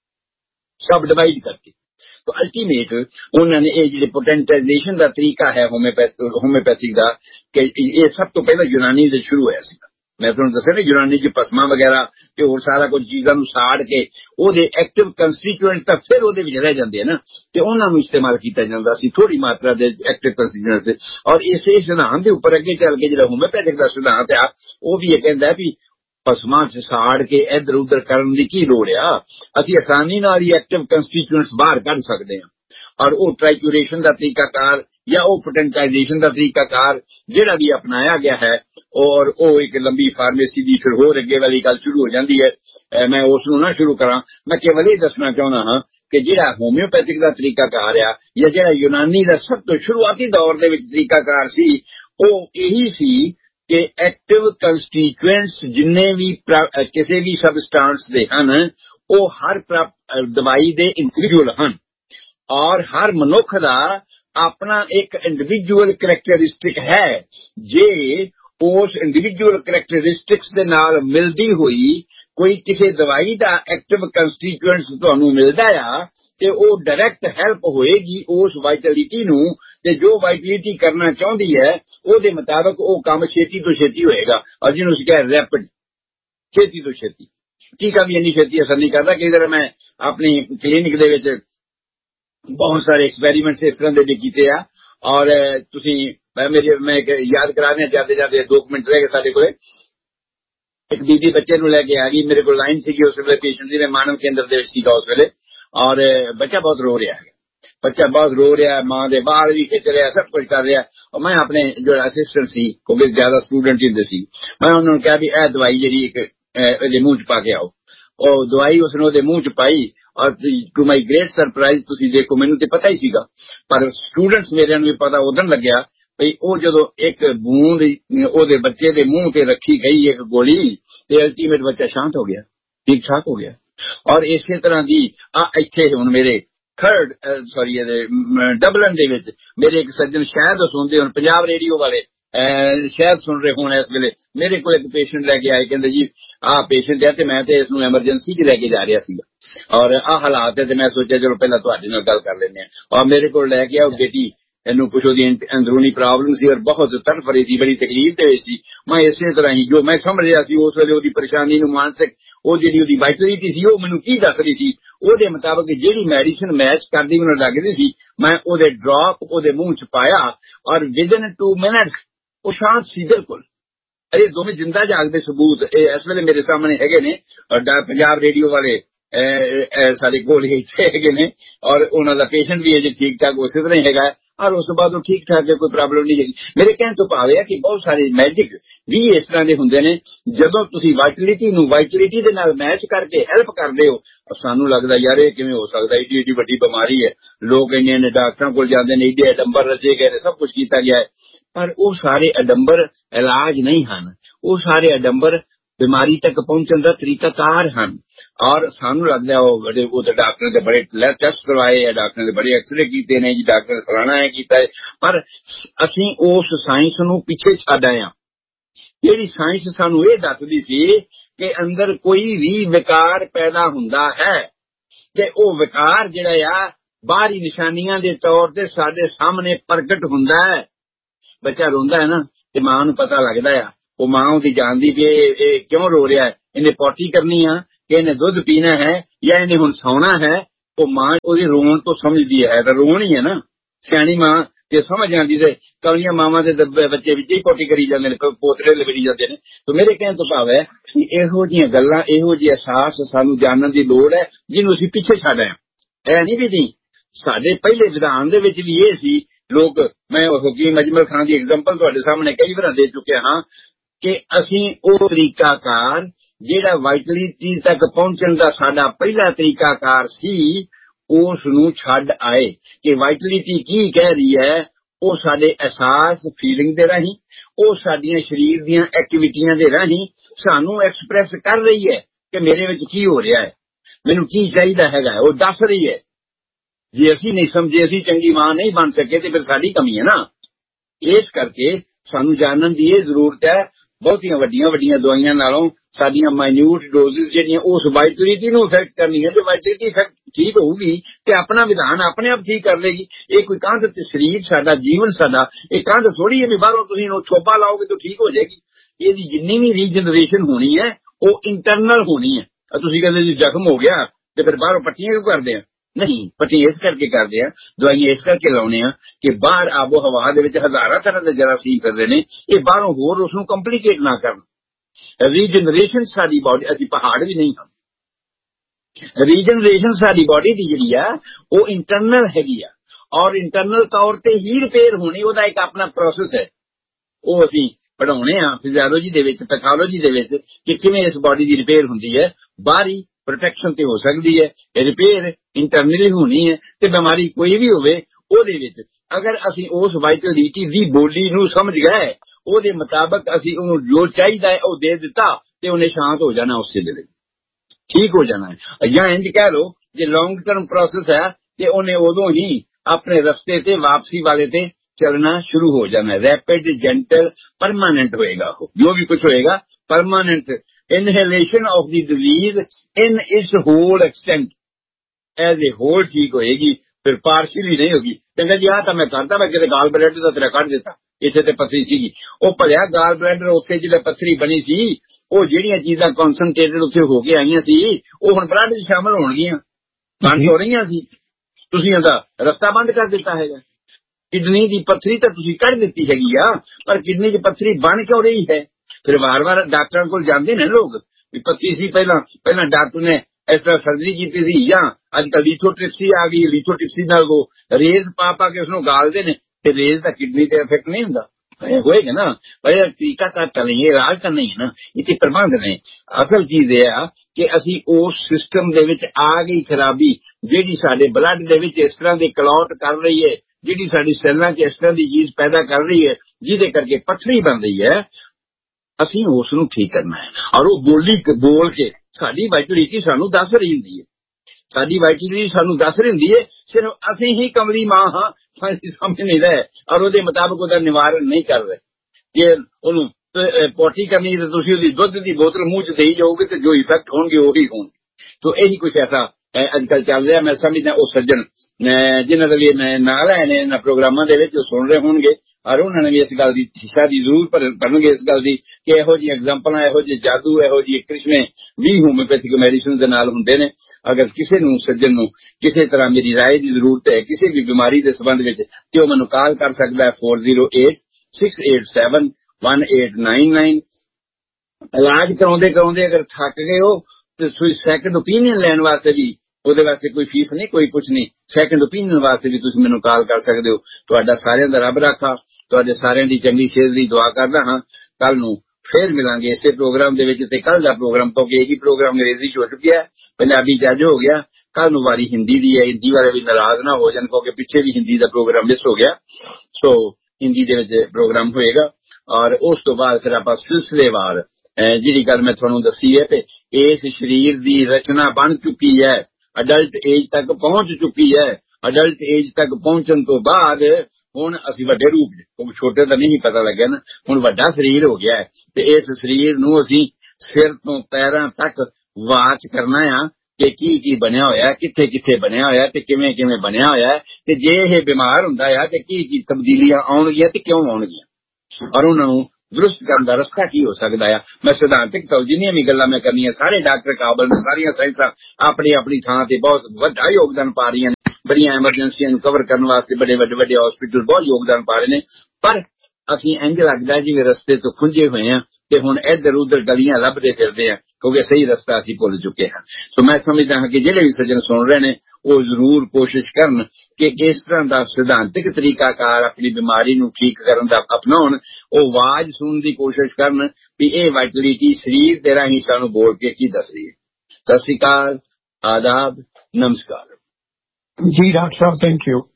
ਸਬ ਡਿਵਾਈਡ ਕਰਕੇ। ਤਾਂ ਅਲਟੀਮੇਟ ਉਹਨਾਂ ਨੇ ਇਹ ਜਿਹੜੇ ਪੋਟੈਂਟਾਈਜੇਸ਼ਨ ਦਾ ਤਰੀਕਾ ਹੈ ਹੋਮਿਓਪੈਥਿਕ ਦਾ, ਕਿ ਇਹ ਸਭ ਤੋਂ ਪਹਿਲਾਂ ਯੂਨਾਨੀ ਦੇ ਸ਼ੁਰੂ ਹੋਇਆ ਸੀ। ਮੈਂ ਤੁਹਾਨੂੰ ਦੱਸਿਆ ਨਾ ਯੂਨਾਨੀ ਚ ਪਸਮਾ ਵਗੈਰਾ ਤੇ ਹੋਰ ਸਾਰਾ ਕੁਝ ਚੀਜ਼ਾਂ ਨੂੰ ਸਾੜ ਕੇ ਉਹਦੇ ਐਕਟਿਵ ਕੰਸਟੀਟੂਐਂਟ ਤਾਂ ਫਿਰ ਉਹਦੇ ਵਿੱਚ ਰਹਿ ਜਾਂਦੇ ਆ ਨਾ, ਤੇ ਉਹਨਾਂ ਨੂੰ ਇਸਤੇਮਾਲ ਕੀਤਾ ਜਾਂਦਾ ਸੀ ਥੋੜੀ ਮਾਤਰਾ ਦੇ ਐਕਟਿਵ ਕੰਸਟੀਟੂਐਂਟਸ ਦੇ। ਔਰ ਇਸੇ ਸਿਧਾਂਤ ਦੇ ਉੱਪਰ ਅੱਗੇ ਚੱਲ ਕੇ ਜਿਹੜਾ ਹੋਮਿਓਪੈਥਿਕ ਦਾ ਸਿਧਾਂਤ ਆ ਉਹ ਵੀ ਇਹ ਕਹਿੰਦਾ ਵੀ ਪਸਮਾ ਚ ਸਾੜ ਕੇ ਇੱਧਰ ਉੱਧਰ ਕਰਨ ਦੀ ਕੀ ਲੋੜ ਆ, ਅਸੀਂ ਆਸਾਨੀ ਨਾਲ ਹੀ ਐਕਟਿਵ ਕੰਸਟੀਟੂਐਂਟਸ ਬਾਹਰ ਕੱਢ ਸਕਦੇ ਹਾਂ। ਔਰ ਉਹ ਟ੍ਰਾਈਕਿਊਰੇਸ਼ਨ ਦਾ ਤਰੀਕਾਕਾਰ ਜਾਂ ਉਹ ਪੋਟੈਂਟਾਈਜੇਸ਼ਨ ਦਾ ਤਰੀਕਾਕਾਰ ਜਿਹੜਾ ਵੀ ਅਪਣਾਇਆ ਗਿਆ ਹੈ, ਔਰ ਉਹ ਇੱਕ ਲੰਬੀ ਫਾਰਮੇਸੀ ਦੀ ਫਿਰ ਹੋਰ ਅੱਗੇ ਵਾਲੀ ਗੱਲ ਸ਼ੁਰੂ ਹੋ ਜਾਂਦੀ ਹੈ। ਮੈਂ ਉਸ ਨੂੰ ਨਾ ਸ਼ੁਰੂ ਕਰਾਂ, ਮੈਂ ਕੇਵਲ ਇਹ ਦੱਸਣਾ ਚਾਹੁੰਦਾ ਹਾਂ ਕਿ ਜਿਹੜਾ ਹੋਮਿਓਪੈਥਿਕ ਦਾ ਤਰੀਕਾਕਾਰ ਆ ਜਾਂ ਜਿਹੜਾ ਯੂਨਾਨੀ ਦਾ ਸਭ ਤੋਂ ਸ਼ੁਰੂਆਤੀ ਦੌਰ ਦੇ ਵਿੱਚ ਤਰੀਕਾਕਾਰ ਸੀ, ਉਹ ਇਹੀ ਸੀ ਕਿ ਐਕਟਿਵ ਕੰਸਟੀਟੂਐਂਟਸ ਜਿੰਨੇ ਵੀ ਕਿਸੇ ਵੀ ਸਬਸਟੈਂਸ ਦੇ ਹਨ ਉਹ ਹਰ ਦਵਾਈ ਦੇ ਇੰਡੀਵਿਜੂਅਲ ਹਨ, ਔਰ ਹਰ ਮਨੁੱਖ ਦਾ ਆਪਣਾ ਇੱਕ ਇੰਡੀਵਿਜੂਅਲ ਕਰੈਕਟਰਿਸਟਿਕ ਹੈ। ਜੇ ਉਸ ਇੰਡੀਵਿਜੂਅਲ ਕਰੈਕਟਰਿਸਟਿਕਸ ਦੇ ਨਾਲ ਮਿਲਦੀ ਹੋਈ ਕੋਈ ਕਿਸੇ ਦਵਾਈ ਦਾ ਐਕਟਿਵ ਕੰਸਟੀਟੂਐਂਟਸ ਤੁਹਾਨੂੰ ਮਿਲਦਾ ਆ ਤੇ ਉਹ ਡਾਇਰੈਕਟ ਹੈਲਪ ਹੋਏਗੀ ਉਸ ਵਾਈਟਲਿਟੀ ਨੂੰ, ਤੇ ਜੋ ਵਾਈਟਲਿਟੀ ਕਰਨਾ ਚਾਹੁੰਦੀ ਹੈ ਉਹਦੇ ਮੁਤਾਬਕ ਉਹ ਕੰਮ ਛੇਤੀ ਤੋਂ ਛੇਤੀ ਹੋਏਗਾ। ਔਰ ਜਿਹਨੂੰ ਅਸੀਂ ਕਹਿੰਦੇ ਰੈਪਿਡ, ਛੇਤੀ ਤੋਂ ਛੇਤੀ। ਟੀਕਾ ਵੀ ਇੰਨੀ ਛੇਤੀ ਅਸਰ ਨਹੀਂ ਕਰਦਾ। ਕਈ ਵਾਰ ਮੈਂ ਆਪਣੀ ਕਲੀਨਿਕ ਦੇ ਵਿੱਚ ਬਹੁਤ ਸਾਰੇ ਐਕਸਪੈਰੀਮੈਂਟਸ ਇਸ ਤਰ੍ਹਾਂ ਦੇ ਵੀ ਕੀਤੇ ਆ, ਔਰ ਤੁਸੀਂ ਮੈਂ ਮੇਰੇ ਮੈਂ ਯਾਦ ਕਰਾਣੇ ਜਾਂਦੇ ਜਾਂਦੇ ਦੋ ਮਿੰਟ ਰਹਿ ਗਏ ਸਾਡੇ ਕੋਲੇ। ਇੱਕ ਬੀਬੀ ਬੱਚੇ ਨੂੰ ਲੈ ਕੇ ਆ ਗਈ ਮੇਰੇ ਕੋਲ, ਲਾਈਨ ਸੀਗੀ ਉਸ ਵੇਲੇ ਪੇਸ਼ੈਂਟ ਦੀ, ਮੈਂ ਮਾਨਵ ਕੇਂਦਰ ਦੇ ਵਿੱਚ ਸੀਗਾ ਉਸ ਵੇਲੇ, ਔਰ ਬੱਚਾ ਬਹੁਤ ਰੋ ਰਿਹਾ ਹੈ, ਬੱਚਾ ਬਹੁਤ ਰੋ ਰਿਹਾ, ਮਾਂ ਦੇ ਬਾਲ ਵੀ ਖਿੱਚ ਰਿਹਾ, ਸਭ ਕੁਝ ਕਰ ਰਿਹਾ। ਔਰ ਮੈਂ ਆਪਣੇ ਜਿਹੜਾ ਅਸਿਸਟੈਂਟ ਸੀ, ਕਿਉਂਕਿ ਜ਼ਿਆਦਾ ਸਟੂਡੈਂਟ ਹੁੰਦੇ ਸੀ, ਮੈਂ ਉਹਨਾਂ ਨੂੰ ਕਿਹਾ ਵੀ ਇਹ ਦਵਾਈ ਜਿਹੜੀ ਇੱਕ ਇਹਦੇ ਮੂੰਹ ਚ ਪਾ ਕੇ ਆਓ। ਉਹ ਦਵਾਈ ਉਸਨੇ ਉਹਦੇ ਮੂੰਹ ਚ ਪਾਈ, ਔਰ ਟੂ ਮਾਈ ਗ੍ਰੇਟ ਸਰਪ੍ਰਾਈਜ਼ ਤੁਸੀਂ ਦੇਖੋ, ਮੈਨੂੰ ਤੇ ਪਤਾ ਹੀ ਸੀਗਾ ਪਰ ਸਟੂਡੈਂਟਸ ਮੇਰਿਆਂ ਨੂੰ ਵੀ ਪਤਾ ਉਦੋਂ ਲੱਗਿਆ ਭਈ ਉਹ ਜਦੋਂ ਇੱਕ ਬੂੰਦ ਉਹਦੇ ਬੱਚੇ ਦੇ ਮੂੰਹ ਤੇ ਰੱਖੀ ਗਈ ਇੱਕ ਗੋਲੀ, ਤੇ ਅਲਟੀਮੇਟ ਬੱਚਾ ਸ਼ਾਂਤ ਹੋ ਗਿਆ, ਠੀਕ ਠਾਕ ਹੋ ਗਿਆ। ਔਰ ਇਸੇ ਤਰ੍ਹਾਂ ਦੀ ਆ ਇੱਥੇ ਹੁਣ ਮੇਰੇ ਥਰਡ ਸੌਰੀ ਇਹਦੇ ਡਬਲਨ ਦੇ ਵਿੱਚ ਮੇਰੇ ਇੱਕ ਸੱਜਣ ਸ਼ਾਇਦ ਸੁਣਦੇ ਹੁਣ, ਪੰਜਾਬ ਰੇਡੀਓ ਵਾਲੇ ਸ਼ਾਇਦ ਸੁਣ ਰਹੇ ਹੋਣ ਇਸ ਵੇਲੇ, ਮੇਰੇ ਕੋਲ ਇੱਕ ਪੇਸ਼ੈਂਟ ਲੈ ਕੇ ਆਏ, ਕਹਿੰਦੇ ਜੀ ਆਹ ਪੇਸ਼ੈਂਟ ਹੈ ਤੇ ਮੈਂ ਤੇ ਇਸ ਨੂੰ ਐਮਰਜੈਂਸੀ 'ਚ ਲੈ ਕੇ ਜਾ ਰਿਹਾ ਸੀਗਾ, ਔਰ ਆਹ ਹਾਲਾਤ ਹੈ, ਤੇ ਮੈਂ ਸੋਚਿਆ ਚਲੋ ਪਹਿਲਾਂ ਤੁਹਾਡੇ ਨਾਲ ਗੱਲ ਕਰ ਲੈਂਦੇ ਹਾਂ। ਔਰ ਮੇਰੇ ਕੋਲ ਲੈ ਕੇ ਆਓ ਬੇਟੀ, ਇਹਨੂੰ ਕੁਛ ਉਹਦੀ ਅੰਦਰੂਨੀ ਪ੍ਰੋਬਲਮ ਸੀ ਔਰ ਬਹੁਤ ਤੜਫ ਰਹੀ ਸੀ, ਬੜੀ ਤਕਲੀਫ ਦੇ ਵਿੱਚ ਸੀ। ਮੈਂ ਇਸੇ ਤਰ੍ਹਾਂ ਹੀ ਜੋ ਮੈਂ ਸਮਝ ਰਿਹਾ ਸੀ ਉਸ ਵੇਲੇ ਉਹਦੀ ਪਰੇਸ਼ਾਨੀ ਨੂੰ, ਮਾਨਸਿਕ ਉਹ ਜਿਹੜੀ ਉਹਦੀ ਵਾਈਟਲਿਟੀ ਸੀ ਉਹ ਮੈਨੂੰ ਕੀ ਦੱਸ ਰਹੀ ਸੀ, ਉਹਦੇ ਮੁਤਾਬਕ ਜਿਹੜੀ ਮੈਡੀਸਿਨ ਮੈਚ ਕਰਦੀ ਮੈਨੂੰ ਲੱਗਦੀ ਸੀ, ਮੈਂ ਉਹਦੇ ਡ੍ਰੌਪ ਉਹਦੇ ਮੂੰਹ 'ਚ ਪਾਇਆ ਔਰ ਵਿਦਨ ਟੂ ਮਿੰਟਸ ਉਹ ਸ਼ਾਂਤ ਸੀ ਬਿਲਕੁਲ। ਅਰੇ ਦੋਵੇਂ ਜਿੰਦਾ ਜਾਗਦੇ ਸਬੂਤ ਇਹ ਇਸ ਵੇਲੇ ਮੇਰੇ ਸਾਹਮਣੇ ਹੈਗੇ ਨੇ, ਪੰਜਾਬ ਰੇਡੀਓ ਵਾਲੇ ਸਾਡੇ ਕੋਲ ਇੱਥੇ ਹੈਗੇ ਨੇ, ਔਰ ਉਹਨਾਂ ਦਾ ਪੇਸ਼ੈਂਟ ਵੀ ਅਜੇ ਠੀਕ ਠਾਕ ਉਸੇ ਤਰ੍ਹਾਂ ਹੀ ਹੈਗਾ, ਔਰ ਉਸ ਤੋਂ ਬਾਅਦ ਉਹ ਠੀਕ ਠਾਕ ਹੈ, ਕੋਈ ਪ੍ਰੋਬਲਮ ਨਹੀਂ ਹੈਗੀ। ਮੇਰੇ ਕਹਿਣ ਤੋਂ ਭਾਵ ਹੈ ਕਿ ਬਹੁਤ ਸਾਰੇ ਮੈਜਿਕ ਵੀ ਇਸ ਤਰ੍ਹਾਂ ਦੇ ਹੁੰਦੇ ਨੇ, ਜਦੋਂ ਤੁਸੀਂ ਵਾਈਟਲਿਟੀ ਨੂੰ ਵਾਈਟਲਿਟੀ ਦੇ ਨਾਲ ਮੈਚ ਕਰਕੇ ਹੈਲਪ ਕਰਦੇ ਹੋ। ਸਾਨੂੰ ਲੱਗਦਾ ਯਾਰ ਇਹ ਕਿਵੇਂ ਹੋ ਸਕਦਾ, ਏਡੀ ਏਡੀ ਵੱਡੀ ਬਿਮਾਰੀ ਹੈ, ਲੋਕ ਇੰਨੇ ਇੰਨੇ ਡਾਕਟਰਾਂ ਕੋਲ ਜਾਂਦੇ ਨੇ, ਏਡੇ ਅਡੰਬਰ ਰਚੇ ਗਏ ਨੇ, ਸਭ ਕੁਝ ਕੀਤਾ ਗਿਆ ਹੈ, ਪਰ ਉਹ ਸਾਰੇ ਅਡੰਬਰ ਇਲਾਜ ਨਹੀਂ ਹਨ, ਉਹ ਸਾਰੇ ਅਡੰਬਰ ਬਿਮਾਰੀ ਤੱਕ ਪਹੁੰਚਣ ਦਾ ਤਰੀਕਾਕਾਰ ਹਨ। ਔਰ ਸਾਨੂੰ ਲੱਗਦਾ ਉਹ ਬੜੇ ਉਹ ਤਾਂ ਡਾਕਟਰ ਦੇ ਬੜੇ ਟੈਸਟ ਕਰਵਾਏ ਆ, ਡਾਕਟਰ ਦੇ ਬੜੇ ਐਕਸਰੇ ਕੀਤੇ ਨੇ ਜੀ, ਡਾਕਟਰ ਫਲਾਣਾ ਹੈ ਕੀਤਾ ਹੈ, ਪਰ ਅਸੀਂ ਉਸ ਸਾਇੰਸ ਨੂੰ ਪਿੱਛੇ ਛੱਡ ਆਏ ਹਾਂ। ਜਿਹੜੀ ਸਾਇੰਸ ਸਾਨੂੰ ਇਹ ਦੱਸਦੀ ਸੀ ਕਿ ਅੰਦਰ ਕੋਈ ਵੀ ਵਿਕਾਰ ਪੈਦਾ ਹੁੰਦਾ ਹੈ ਤੇ ਉਹ ਵਿਕਾਰ ਜਿਹੜਾ ਆ ਬਾਹਰੀ ਨਿਸ਼ਾਨੀਆਂ ਦੇ ਤੌਰ ਤੇ ਸਾਡੇ ਸਾਹਮਣੇ ਪ੍ਰਗਟ ਹੁੰਦਾ ਹੈ। ਬੱਚਾ ਰੋਂਦਾ ਹੈ ਨਾ ਤੇ ਮਾਂ ਨੂੰ ਪਤਾ ਲੱਗਦਾ ਆ, ਉਹ ਮਾਂ ਉਹਦੀ ਜਾਣਦੀ ਵੀ ਇਹ ਕਿਉਂ ਰੋ ਰਿਹਾ ਹੈ, ਇਹਨੇ ਪੋਟੀ ਕਰਨੀ ਆ ਕਿ ਇਹਨੇ ਦੁੱਧ ਪੀਣਾ ਹੈ ਜਾਂ ਇਹਨੇ ਹੁਣ ਸੌਣਾ ਹੈ। ਉਹ ਮਾਂ ਉਹਦੇ ਰੋਣ ਤੋਂ ਸਮਝਦੀ ਹੈ, ਤਾਂ ਰੋਣ ਹੀ ਹੈ ਨਾ। ਸਿਆਣੀ ਮਾਂ ਤੇ ਸਮਝ ਜਾਂਦੀ ਤੇ ਕਈਆਂ ਮਾਵਾਂ ਦੇ ਬੱਚੇ ਵਿੱਚ ਹੀ ਪੋਟੀ ਕਰੀ ਜਾਂਦੇ ਨੇ, ਪੋਤਰੇ ਲਿਬੜੀ ਜਾਂਦੇ ਨੇ। ਤੇ ਮੇਰੇ ਕਹਿਣ ਤੋਂ ਭਾਵ ਹੈ ਕਿ ਇਹੋ ਜਿਹੀਆਂ ਗੱਲਾਂ, ਇਹੋ ਜਿਹੇ ਅਹਿਸਾਸ ਸਾਨੂੰ ਜਾਣਨ ਦੀ ਲੋੜ ਹੈ ਜਿਹਨੂੰ ਅਸੀਂ ਪਿੱਛੇ ਛੱਡ ਆਏ। ਇਹ ਨਹੀਂ ਵੀ ਨਹੀਂ, ਸਾਡੇ ਪਹਿਲੇ ਵਿਧਾਨ ਦੇ ਵਿੱਚ ਵੀ ਇਹ ਸੀ। ਲੋਕ, ਮੈਂ ਹਕੀਮ ਅਜਮਲ ਖਾਨ ਦੀ ਐਗਜ਼ਾਮਪਲ ਤੁਹਾਡੇ ਸਾਹਮਣੇ ਕਈ ਵਾਰ ਦੇ ਚੁੱਕਿਆ ਹਾਂ ਕਿ ਅਸੀਂ ਉਹ ਤਰੀਕਾਕਾਰ ਜਿਹੜਾ ਵਾਈਟਲਿਟੀ ਤੱਕ ਪਹੁੰਚਣ ਦਾ ਸਾਡਾ ਪਹਿਲਾ ਤਰੀਕਾਕਾਰ ਸੀ, ਉਸ ਨੂੰ ਛੱਡ ਆਏ ਕਿ ਵਾਈਟਲਿਟੀ ਕੀ ਕਹਿ ਰਹੀ ਹੈ। ਉਹ ਸਾਡੇ ਅਹਿਸਾਸ, ਫੀਲਿੰਗ ਦੇ ਰਾਹੀਂ, ਉਹ ਸਾਡੀਆਂ ਸਰੀਰ ਦੀਆਂ ਐਕਟੀਵਿਟੀਆਂ ਦੇ ਰਾਹੀਂ ਸਾਨੂੰ ਐਕਸਪ੍ਰੈਸ ਕਰ ਰਹੀ ਹੈ ਕਿ ਮੇਰੇ ਵਿੱਚ ਕੀ ਹੋ ਰਿਹਾ ਹੈ, ਮੈਨੂੰ ਕੀ ਚਾਹੀਦਾ ਹੈਗਾ, ਉਹ ਦੱਸ ਰਹੀ ਹੈ। ਜੇ ਅਸੀਂ ਨਹੀਂ ਸਮਝੇ, ਅਸੀਂ ਚੰਗੀ ਮਾਂ ਨਹੀਂ ਬਣ ਸਕੇ ਤੇ ਫਿਰ ਸਾਡੀ ਕਮੀ ਹੈ ਨਾ। ਇਸ ਕਰਕੇ ਸਾਨੂੰ ਜਾਣਨ ਦੀ ਇਹ ਜ਼ਰੂਰਤ ਹੈ, ਬਹੁਤੀਆਂ ਵੱਡੀਆਂ ਵੱਡੀਆਂ ਦਵਾਈਆਂ ਨਾਲੋਂ ਸਾਡੀਆਂ ਮਾਈਨਿਊਟ ਡੋਜ਼ਿਸ ਜਿਹੜੀਆਂ ਉਸ ਵਾਈਟਲਿਟੀ ਨੂੰ ਇਫੈਕਟ ਕਰਨੀਆਂ। ਜੇ ਵਾਈਟਲਿਟੀ ਇਫੈਕਟ ਠੀਕ ਹੋਊਗੀ ਤੇ ਆਪਣਾ ਵਿਧਾਨ ਆਪਣੇ ਆਪ ਠੀਕ ਕਰ ਲੇਗੀ। ਇਹ ਕੋਈ ਕੰਧ ਤੇ ਸਰੀਰ ਸਾਡਾ, ਜੀਵਨ ਸਾਡਾ ਇਹ ਕੰਧ ਥੋੜੀ ਹੈ ਵੀ ਬਾਹਰੋਂ ਤੁਸੀਂ ਉਹ ਛੋਪਾ ਲਾਓਗੇ ਤਾਂ ਠੀਕ ਹੋ ਜਾਏਗੀ। ਇਹਦੀ ਜਿੰਨੀ ਵੀ ਰੀਜਨਰੇਸ਼ਨ ਹੋਣੀ ਹੈ ਉਹ ਇੰਟਰਨਲ ਹੋਣੀ ਹੈ। ਤੁਸੀਂ ਕਹਿੰਦੇ ਜੀ ਜ਼ਖਮ ਹੋ ਗਿਆ ਤੇ ਫਿਰ ਬਾਹਰੋਂ ਪੱਟੀਆਂ ਕਿਉਂ ਕਰਦੇ ਆ? ਨਹੀਂ, ਪੱਟੀ ਇਸ ਕਰਕੇ ਕਰਦੇ ਆ, ਦਵਾਈਆਂ ਇਸ ਕਰਕੇ ਲਾਉਣੇ ਆ ਕਿ ਬਾਹਰ ਆਬੋ ਹਵਾ ਦੇ ਵਿੱਚ ਹਜ਼ਾਰਾਂ ਤਰ੍ਹਾਂ ਦੇ ਜਰਾਸੀਮ ਕਰਦੇ ਨੇ, ਇਹ ਬਾਹਰੋਂ ਹੋਰ ਉਸ ਨੂੰ ਕੰਪਲੀਕੇਟ ਨਾ ਕਰਨ। ਰੀਜਨਰੇਸ਼ਨ ਸਾਡੀ ਬਾਡੀ, ਅਸੀਂ ਪਹਾੜ ਵੀ ਨਹੀਂ ਹਾਂ। ਰੀਜਨਰੇਸ਼ਨ ਸਾਡੀ ਬਾਡੀ ਦੀ ਜਿਹੜੀ ਆ ਉਹ ਇੰਟਰਨਲ ਹੈਗੀ ਆ, ਔਰ ਇੰਟਰਨਲ ਤੌਰ ਤੇ ਹੀ ਰਿਪੇਅਰ ਹੋਣੀ, ਉਹਦਾ ਇੱਕ ਆਪਣਾ ਪ੍ਰੋਸੈਸ ਹੈ। ਉਹ ਅਸੀਂ ਪੜ੍ਹਾਉਣੇ ਆ ਫਿਜ਼ੀਓਲੋਜੀ ਦੇ ਵਿੱਚ, ਪੈਥੋਲੋਜੀ ਦੇ ਵਿੱਚ ਕਿ ਕਿਵੇਂ ਇਸ ਬਾਡੀ ਦੀ ਰਿਪੇਅਰ ਹੁੰਦੀ ਹੈ। ਬਾਹਰੀ ਪ੍ਰੋਟੈਕਸ਼ਨ ਤੇ ਹੋ ਸਕਦੀ ਹੈ, ਰਿਪੇਅਰ ਇੰਟਰਨਲੀ ਹੋਣੀ ਹੈ। ਤੇ ਬਿਮਾਰੀ ਕੋਈ ਵੀ ਹੋਵੇ ਉਹਦੇ ਵਿੱਚ ਅਗਰ ਅਸੀਂ ਉਸ ਵਾਈਟਲਿਟੀ ਦੀ ਬੋਲੀ ਨੂੰ ਸਮਝ ਗਏ, ਉਹਦੇ ਮੁਤਾਬਕ ਅਸੀਂ ਉਹਨੂੰ ਜੋ ਚਾਹੀਦਾ ਹੈ ਉਹ ਦੇ ਦਿੱਤਾ ਤੇ ਉਹਨੇ ਸ਼ਾਂਤ ਹੋ ਜਾਣਾ, ਉਸੇ ਵੇਲੇ ਠੀਕ ਹੋ ਜਾਣਾ ਹੈ। ਜਾਂ ਇੰਜ ਕਹਿ ਲਓ ਜੇ ਲੌਂਗ ਟਰਮ ਪ੍ਰੋਸੈਸ ਹੈ ਤੇ ਉਹਨੇ ਉਦੋਂ ਹੀ ਆਪਣੇ ਰਸਤੇ ਤੇ ਵਾਪਸੀ ਵਾਲੇ ਤੇ ਚੱਲਣਾ ਸ਼ੁਰੂ ਹੋ ਜਾਣਾ। ਰੈਪਿਡ, ਜੈਂਟਲ, ਪਰਮਾਨੈਂਟ ਹੋਏਗਾ। ਉਹ ਜੋ ਵੀ ਕੁਝ ਹੋਏਗਾ permanent ਇਨਹੇਲੇਸ਼ਨ of the disease in it's hole extent as a hole ਠੀਕ ਹੋਏਗੀ, ਫਿਰ ਪਾਰਸ਼ਲੀ ਨਹੀਂ ਹੋਗੀ। ਕਹਿੰਦਾ ਜੀ ਆਹ ਤਾਂ ਮੈਂ ਕਰਦਾ, ਮੈਂ ਕਿਤੇ ਗਾਲ ਬਲੈਡਰ ਦਾ ਤੇਰਾ ਕੱਢ ਦਿੱਤਾ, ਇੱਥੇ ਤੇ ਪੱਥਰੀ ਸੀਗੀ। ਉਹ ਭਲਿਆ ਗਾਲ ਬਲੈਡਰ ਉੱਥੇ ਜਿਹੜਾ ਪੱਥਰੀ ਬਣੀ ਸੀ, ਉਹ ਜਿਹੜੀਆਂ ਚੀਜ਼ਾਂ ਕਨਸਨਟ੍ਰੇਟਡ ਉੱਥੇ ਹੋ ਕੇ ਆਈਆਂ ਸੀ ਉਹ ਹੁਣ ਬਲੱਡ ਵਿੱਚ ਸ਼ਾਮਲ ਹੋਣਗੀਆਂ, ਬਣ ਹੋ ਰਹੀਆਂ ਸੀ। ਤੁਸੀਂ ਇਹਦਾ ਰਸਤਾ ਬੰਦ ਕਰ ਦਿੱਤਾ ਹੈਗਾ। ਕਿਡਨੀ ਦੀ ਪੱਥਰੀ ਤਾਂ ਤੁਸੀਂ ਕੱਢ ਦਿੱਤੀ ਹੈਗੀ ਆ, ਪਰ ਕਿਡਨੀ ਦੀ ਪੱਥਰੀ ਬਣ ਕਿਉਂ ਰਹੀ ਹੈ? ਫਿਰ ਵਾਰ-ਵਾਰ ਡਾਕਟਰਾਂ ਕੋਲ ਜਾਂਦੇ ਨੇ ਲੋਕ ਵੀ ਪੱਥਰੀ ਸੀ, ਪਹਿਲਾਂ ਪਹਿਲਾਂ ਡਾਕਟਰ ਨੇ ਇਸ ਤਰ੍ਹਾਂ ਸਰਜਰੀ ਕੀਤੀ ਸੀ, ਜਾਂ ਅੱਜ ਕੱਲ ਲੀਥੋਟ੍ਰਿਪਸੀ ਆ ਗਈ, ਲੀਥੋਟ੍ਰਿਪਸੀ ਨਾਲ ਉਹ ਰੇਜ਼ ਪਾ ਪਾ ਕੇ ਉਸਨੂੰ ਗਾਲਦੇ ਨੇ ਤੇ ਰੇਜ਼ ਦਾ ਕਿਡਨੀ ਤੇ ਇਫੈਕਟ ਨਹੀਂ ਹੁੰਦਾ। ਹੋਏਗਾ ਨਾ, ਪਰ ਟੀਕਾ ਕੱਟ ਨਹੀਂ, ਇਲਾਜ ਤਾਂ ਨਹੀਂ ਹੈ ਨਾ, ਇਹ ਪ੍ਰਬੰਧ ਨੇ। ਅਸਲ ਚੀਜ਼ ਇਹ ਆ ਕਿ ਅਸੀਂ ਉਸ ਸਿਸਟਮ ਦੇ ਵਿੱਚ ਆ ਗਈ ਖਰਾਬੀ, ਜਿਹੜੀ ਸਾਡੇ ਬਲੱਡ ਦੇ ਵਿੱਚ ਇਸ ਤਰ੍ਹਾਂ ਦੇ ਕਲੌਟ ਕਰ ਰਹੀ ਹੈ, ਜਿਹੜੀ ਸਾਡੀ ਸੈੱਲਾਂ 'ਚ ਇਸ ਤਰ੍ਹਾਂ ਦੀ ਚੀਜ਼ ਪੈਦਾ ਕਰ ਰਹੀ ਹੈ ਜਿਹਦੇ ਕਰਕੇ ਪੱਥਰੀ ਬਣ ਰਹੀ ਹੈ, ਅਸੀਂ ਉਸ ਨੂੰ ਠੀਕ ਕਰਨਾ ਹੈ। ਔਰ ਉਹ ਬੋਲੀ ਬੋਲ ਕੇ ਸਾਡੀ ਵਾਈਟਲਿਟੀ ਸਾਨੂੰ ਦੱਸ ਰਹੀ ਹੁੰਦੀ ਹੈ, ਸਾਡੀ ਵਾਈਟਲਿਟੀ ਸਾਨੂੰ ਦੱਸ ਰਹੀ ਹੁੰਦੀ ਹੈ। ਸਿਰਫ ਅਸੀਂ ਹੀ ਕਮਲੀ ਮਾਂ ਹਾਂ, ਸਾਡੀ ਸਮਝ ਨਹੀਂ ਰਹੇ ਔਰ ਉਹਦੇ ਮੁਤਾਬਕ ਉਹਦਾ ਨਿਵਾਰਨ ਨਹੀਂ ਕਰ ਰਹੇ। ਜੇ ਉਹਨੂੰ ਪੋਟੀ ਕਰਨੀ ਤਾਂ ਤੁਸੀਂ ਉਹਦੀ ਦੁੱਧ ਦੀ ਬੋਤਲ ਮੂੰਹ 'ਚ ਦੇਈ ਜਾਓਗੇ ਤੇ ਜੋ ਇਫੈਕਟ ਹੋਣਗੇ ਉਹੀ ਹੋਣਗੇ। ਤਾਂ ਇਹੀ ਕੁਛ ਐਸਾ ਅੱਜ ਕੱਲ੍ਹ ਚੱਲ ਰਿਹਾ। ਮੈਂ ਸਮਝਦਾ ਉਹ ਸੱਜਣ ਜਿਨ੍ਹਾਂ ਦਾ ਵੀ ਮੈਂ ਨਾਂ ਲਏ ਨੇ ਇਹਨਾਂ ਪ੍ਰੋਗਰਾਮਾਂ ਦੇ ਵਿੱਚ, ਉਹ ਸੁਣ ਰਹੇ ਹੋਣਗੇ ਔਰ ਉਹਨਾਂ ਨੇ ਵੀ ਇਸ ਗੱਲ ਦੀ ਸ਼ਾਇਦ ਜ਼ਰੂਰ ਪੜ੍ਹਨਗੇ ਇਸ ਗੱਲ ਦੀ ਕਿ ਇਹੋ ਜਿਹੀ ਐਗਜ਼ਾਮਪਲਾਂ, ਇਹੋ ਜਿਹੇ ਜਾਦੂ, ਇਹੋ ਜਿਹੇ ਕ੍ਰਿਸ਼ਮੇ ਵੀ ਹੋਮਿਓਪੈਥਿਕ ਮੈਡੀਸਨ ਦੇ ਨਾਲ ਹੁੰਦੇ ਨੇ। ਅਗਰ ਕਿਸੇ ਨੂੰ ਸੱਜਣ ਨੂੰ ਕਿਸੇ ਤਰ੍ਹਾਂ ਮੇਰੀ ਰਾਏ ਦੀ ਜ਼ਰੂਰਤ ਹੈ ਕਿਸੇ ਵੀ ਬਿਮਾਰੀ ਦੇ ਸੰਬੰਧ ਵਿੱਚ, ਤੇ ਉਹ ਮੈਨੂੰ ਕਾਲ ਕਰ ਸਕਦਾ ਹੈ four zero eight six eight seven one eight nine nine. ਇਲਾਜ ਕਰਾਉਂਦੇ ਕਰਾਉਂਦੇ ਅਗਰ ਥੱਕ ਗਏ ਹੋ ਤੇ ਤੁਸੀਂ ਸੈਕੰਡ ਓਪੀਨੀਅਨ ਲੈਣ ਵਾਸਤੇ ਵੀ, ਉਹਦੇ ਵਾਸਤੇ ਕੋਈ ਫੀਸ ਨਹੀਂ, ਕੋਈ ਕੁਛ ਨਹੀਂ, ਸੈਕੰਡ ਓਪੀਨੀਅਨ ਵਾਸਤੇ ਵੀ ਤੁਸੀਂ ਮੈਨੂੰ ਕਾਲ ਕਰ ਸਕਦੇ ਹੋ। ਤੁਹਾਡਾ ਸਾਰਿਆਂ ਦਾ ਰੱਬ ਰਾਖਾ, ਤੁਹਾਡੇ ਸਾਰਿਆਂ ਦੀ ਚੰਗੀ ਸਿਹਤ ਦੀ ਦੁਆ ਕਰਦਾ ਹਾਂ। ਕੱਲ ਨੂੰ ਫੇਰ ਮਿਲਾਂਗੇ ਇਸੇ ਪ੍ਰੋਗਰਾਮ ਦੇ ਵਿੱਚ। ਤੇ ਕੱਲ ਦਾ ਪ੍ਰੋਗਰਾਮ ਕਿਉਂਕਿ ਇਹ ਹੀ ਪ੍ਰੋਗਰਾਮ ਅੰਗਰੇਜ਼ੀ ਚ ਹੋ ਚੁੱਕਿਆ, ਪੰਜਾਬੀ ਚ ਅੱਜ ਹੋ ਗਿਆ, ਕੱਲ ਨੂੰ ਵਾਰੀ ਹਿੰਦੀ ਦੀ ਹੈ। ਹਿੰਦੀ ਵਾਲੇ ਵੀ ਨਾਰਾਜ਼ ਨਾ ਹੋ ਜਾਣ ਕਿਉਂਕਿ ਪਿੱਛੇ ਵੀ ਹਿੰਦੀ ਦਾ ਪ੍ਰੋਗਰਾਮ ਮਿਸ ਹੋ ਗਿਆ। ਸੋ ਹਿੰਦੀ ਦੇ ਵਿੱਚ ਪ੍ਰੋਗਰਾਮ ਹੋਏਗਾ ਔਰ ਉਸ ਤੋਂ ਬਾਅਦ ਫਿਰ ਆਪਾਂ ਸਿਲਸਿਲੇਵਾਰ ਜਿਹੜੀ ਗੱਲ ਮੈਂ ਤੁਹਾਨੂੰ ਦੱਸੀ ਹੈ ਕਿ ਇਸ ਸਰੀਰ ਦੀ ਰਚਨਾ ਬਣ ਚੁੱਕੀ ਹੈ, ਅਡਲਟ ਏਜ ਤੱਕ ਪਹੁੰਚ ਚੁੱਕੀ ਹੈ। ਅਡਲਟ ਏਜ ਤੱਕ ਪਹੁੰਚਣ ਤੋਂ ਬਾਅਦ ਹੁਣ ਅਸੀਂ ਵੱਡੇ ਰੂਪ ਚ, ਛੋਟੇ ਤਾਂ ਨਹੀਂ ਪਤਾ ਲੱਗਿਆ ਨਾ, ਹੁਣ ਵੱਡਾ ਸਰੀਰ ਹੋ ਗਿਆ ਹੈ ਤੇ ਇਸ ਸਰੀਰ ਨੂੰ ਅਸੀਂ ਸਿਰ ਤੋਂ ਪੈਰਾਂ ਤੱਕ ਵਾਚ ਕਰਨਾ ਆ कि की की बनया होया, किथे किथे बनया होया ते किवें किवें बनया होया है, ते जे ये बीमार हुंदा है ते की की तब्दीलियां आउणगियां ते क्यों आउणगियां, और उन्हां नूं दुरुस्त करने का रस्ता की हो सकता है। मैं सिद्धांतिक तौर जिन्नियां भी गल्लां मैं करनी, सारे डॉक्टर काबल ने, सारिया साइंसा अपनी अपनी थां ते बहुत वड्डा योगदान पा रही हैं। बड़िया एमरजेंसियां नूं कवर करने वास्ते बड़े बड़े बड़े हॉस्पिटल बहुत योगदान पा रहे हैं, पर असीं इंज लगदा जिवें रस्ते तो खुंजे हुए हैं ते हुण इधर उधर गलियां लभदे फिरदे हैं, क्योंकि सही रस्ता असीं भुल चुके हैं। तो मैं समझदा हां कि जिहड़े भी सज्जन सुन रहे हैं वो जरूर कोशिश करन कि इस तरह का सिद्धांतिक तरीकाकार अपनी बीमारी नूं ठीक करन दा अपनाउण, वो आवाज सुनने की कोशिश करन भी ये वाइटलिटी शरीर दे राहीं सानूं बोल के की दस रही है। सत श्री अकाल, आदाब, नमस्कार जी डॉक्टर साहब, thank you.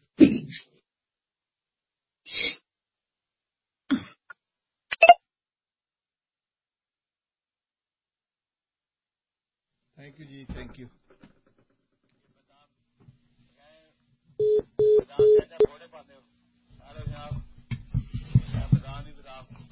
Thank you ji, thank you. बदाम कहते हैं, फोड़े पाते हो, अरे साहब बदाम ही बदाम।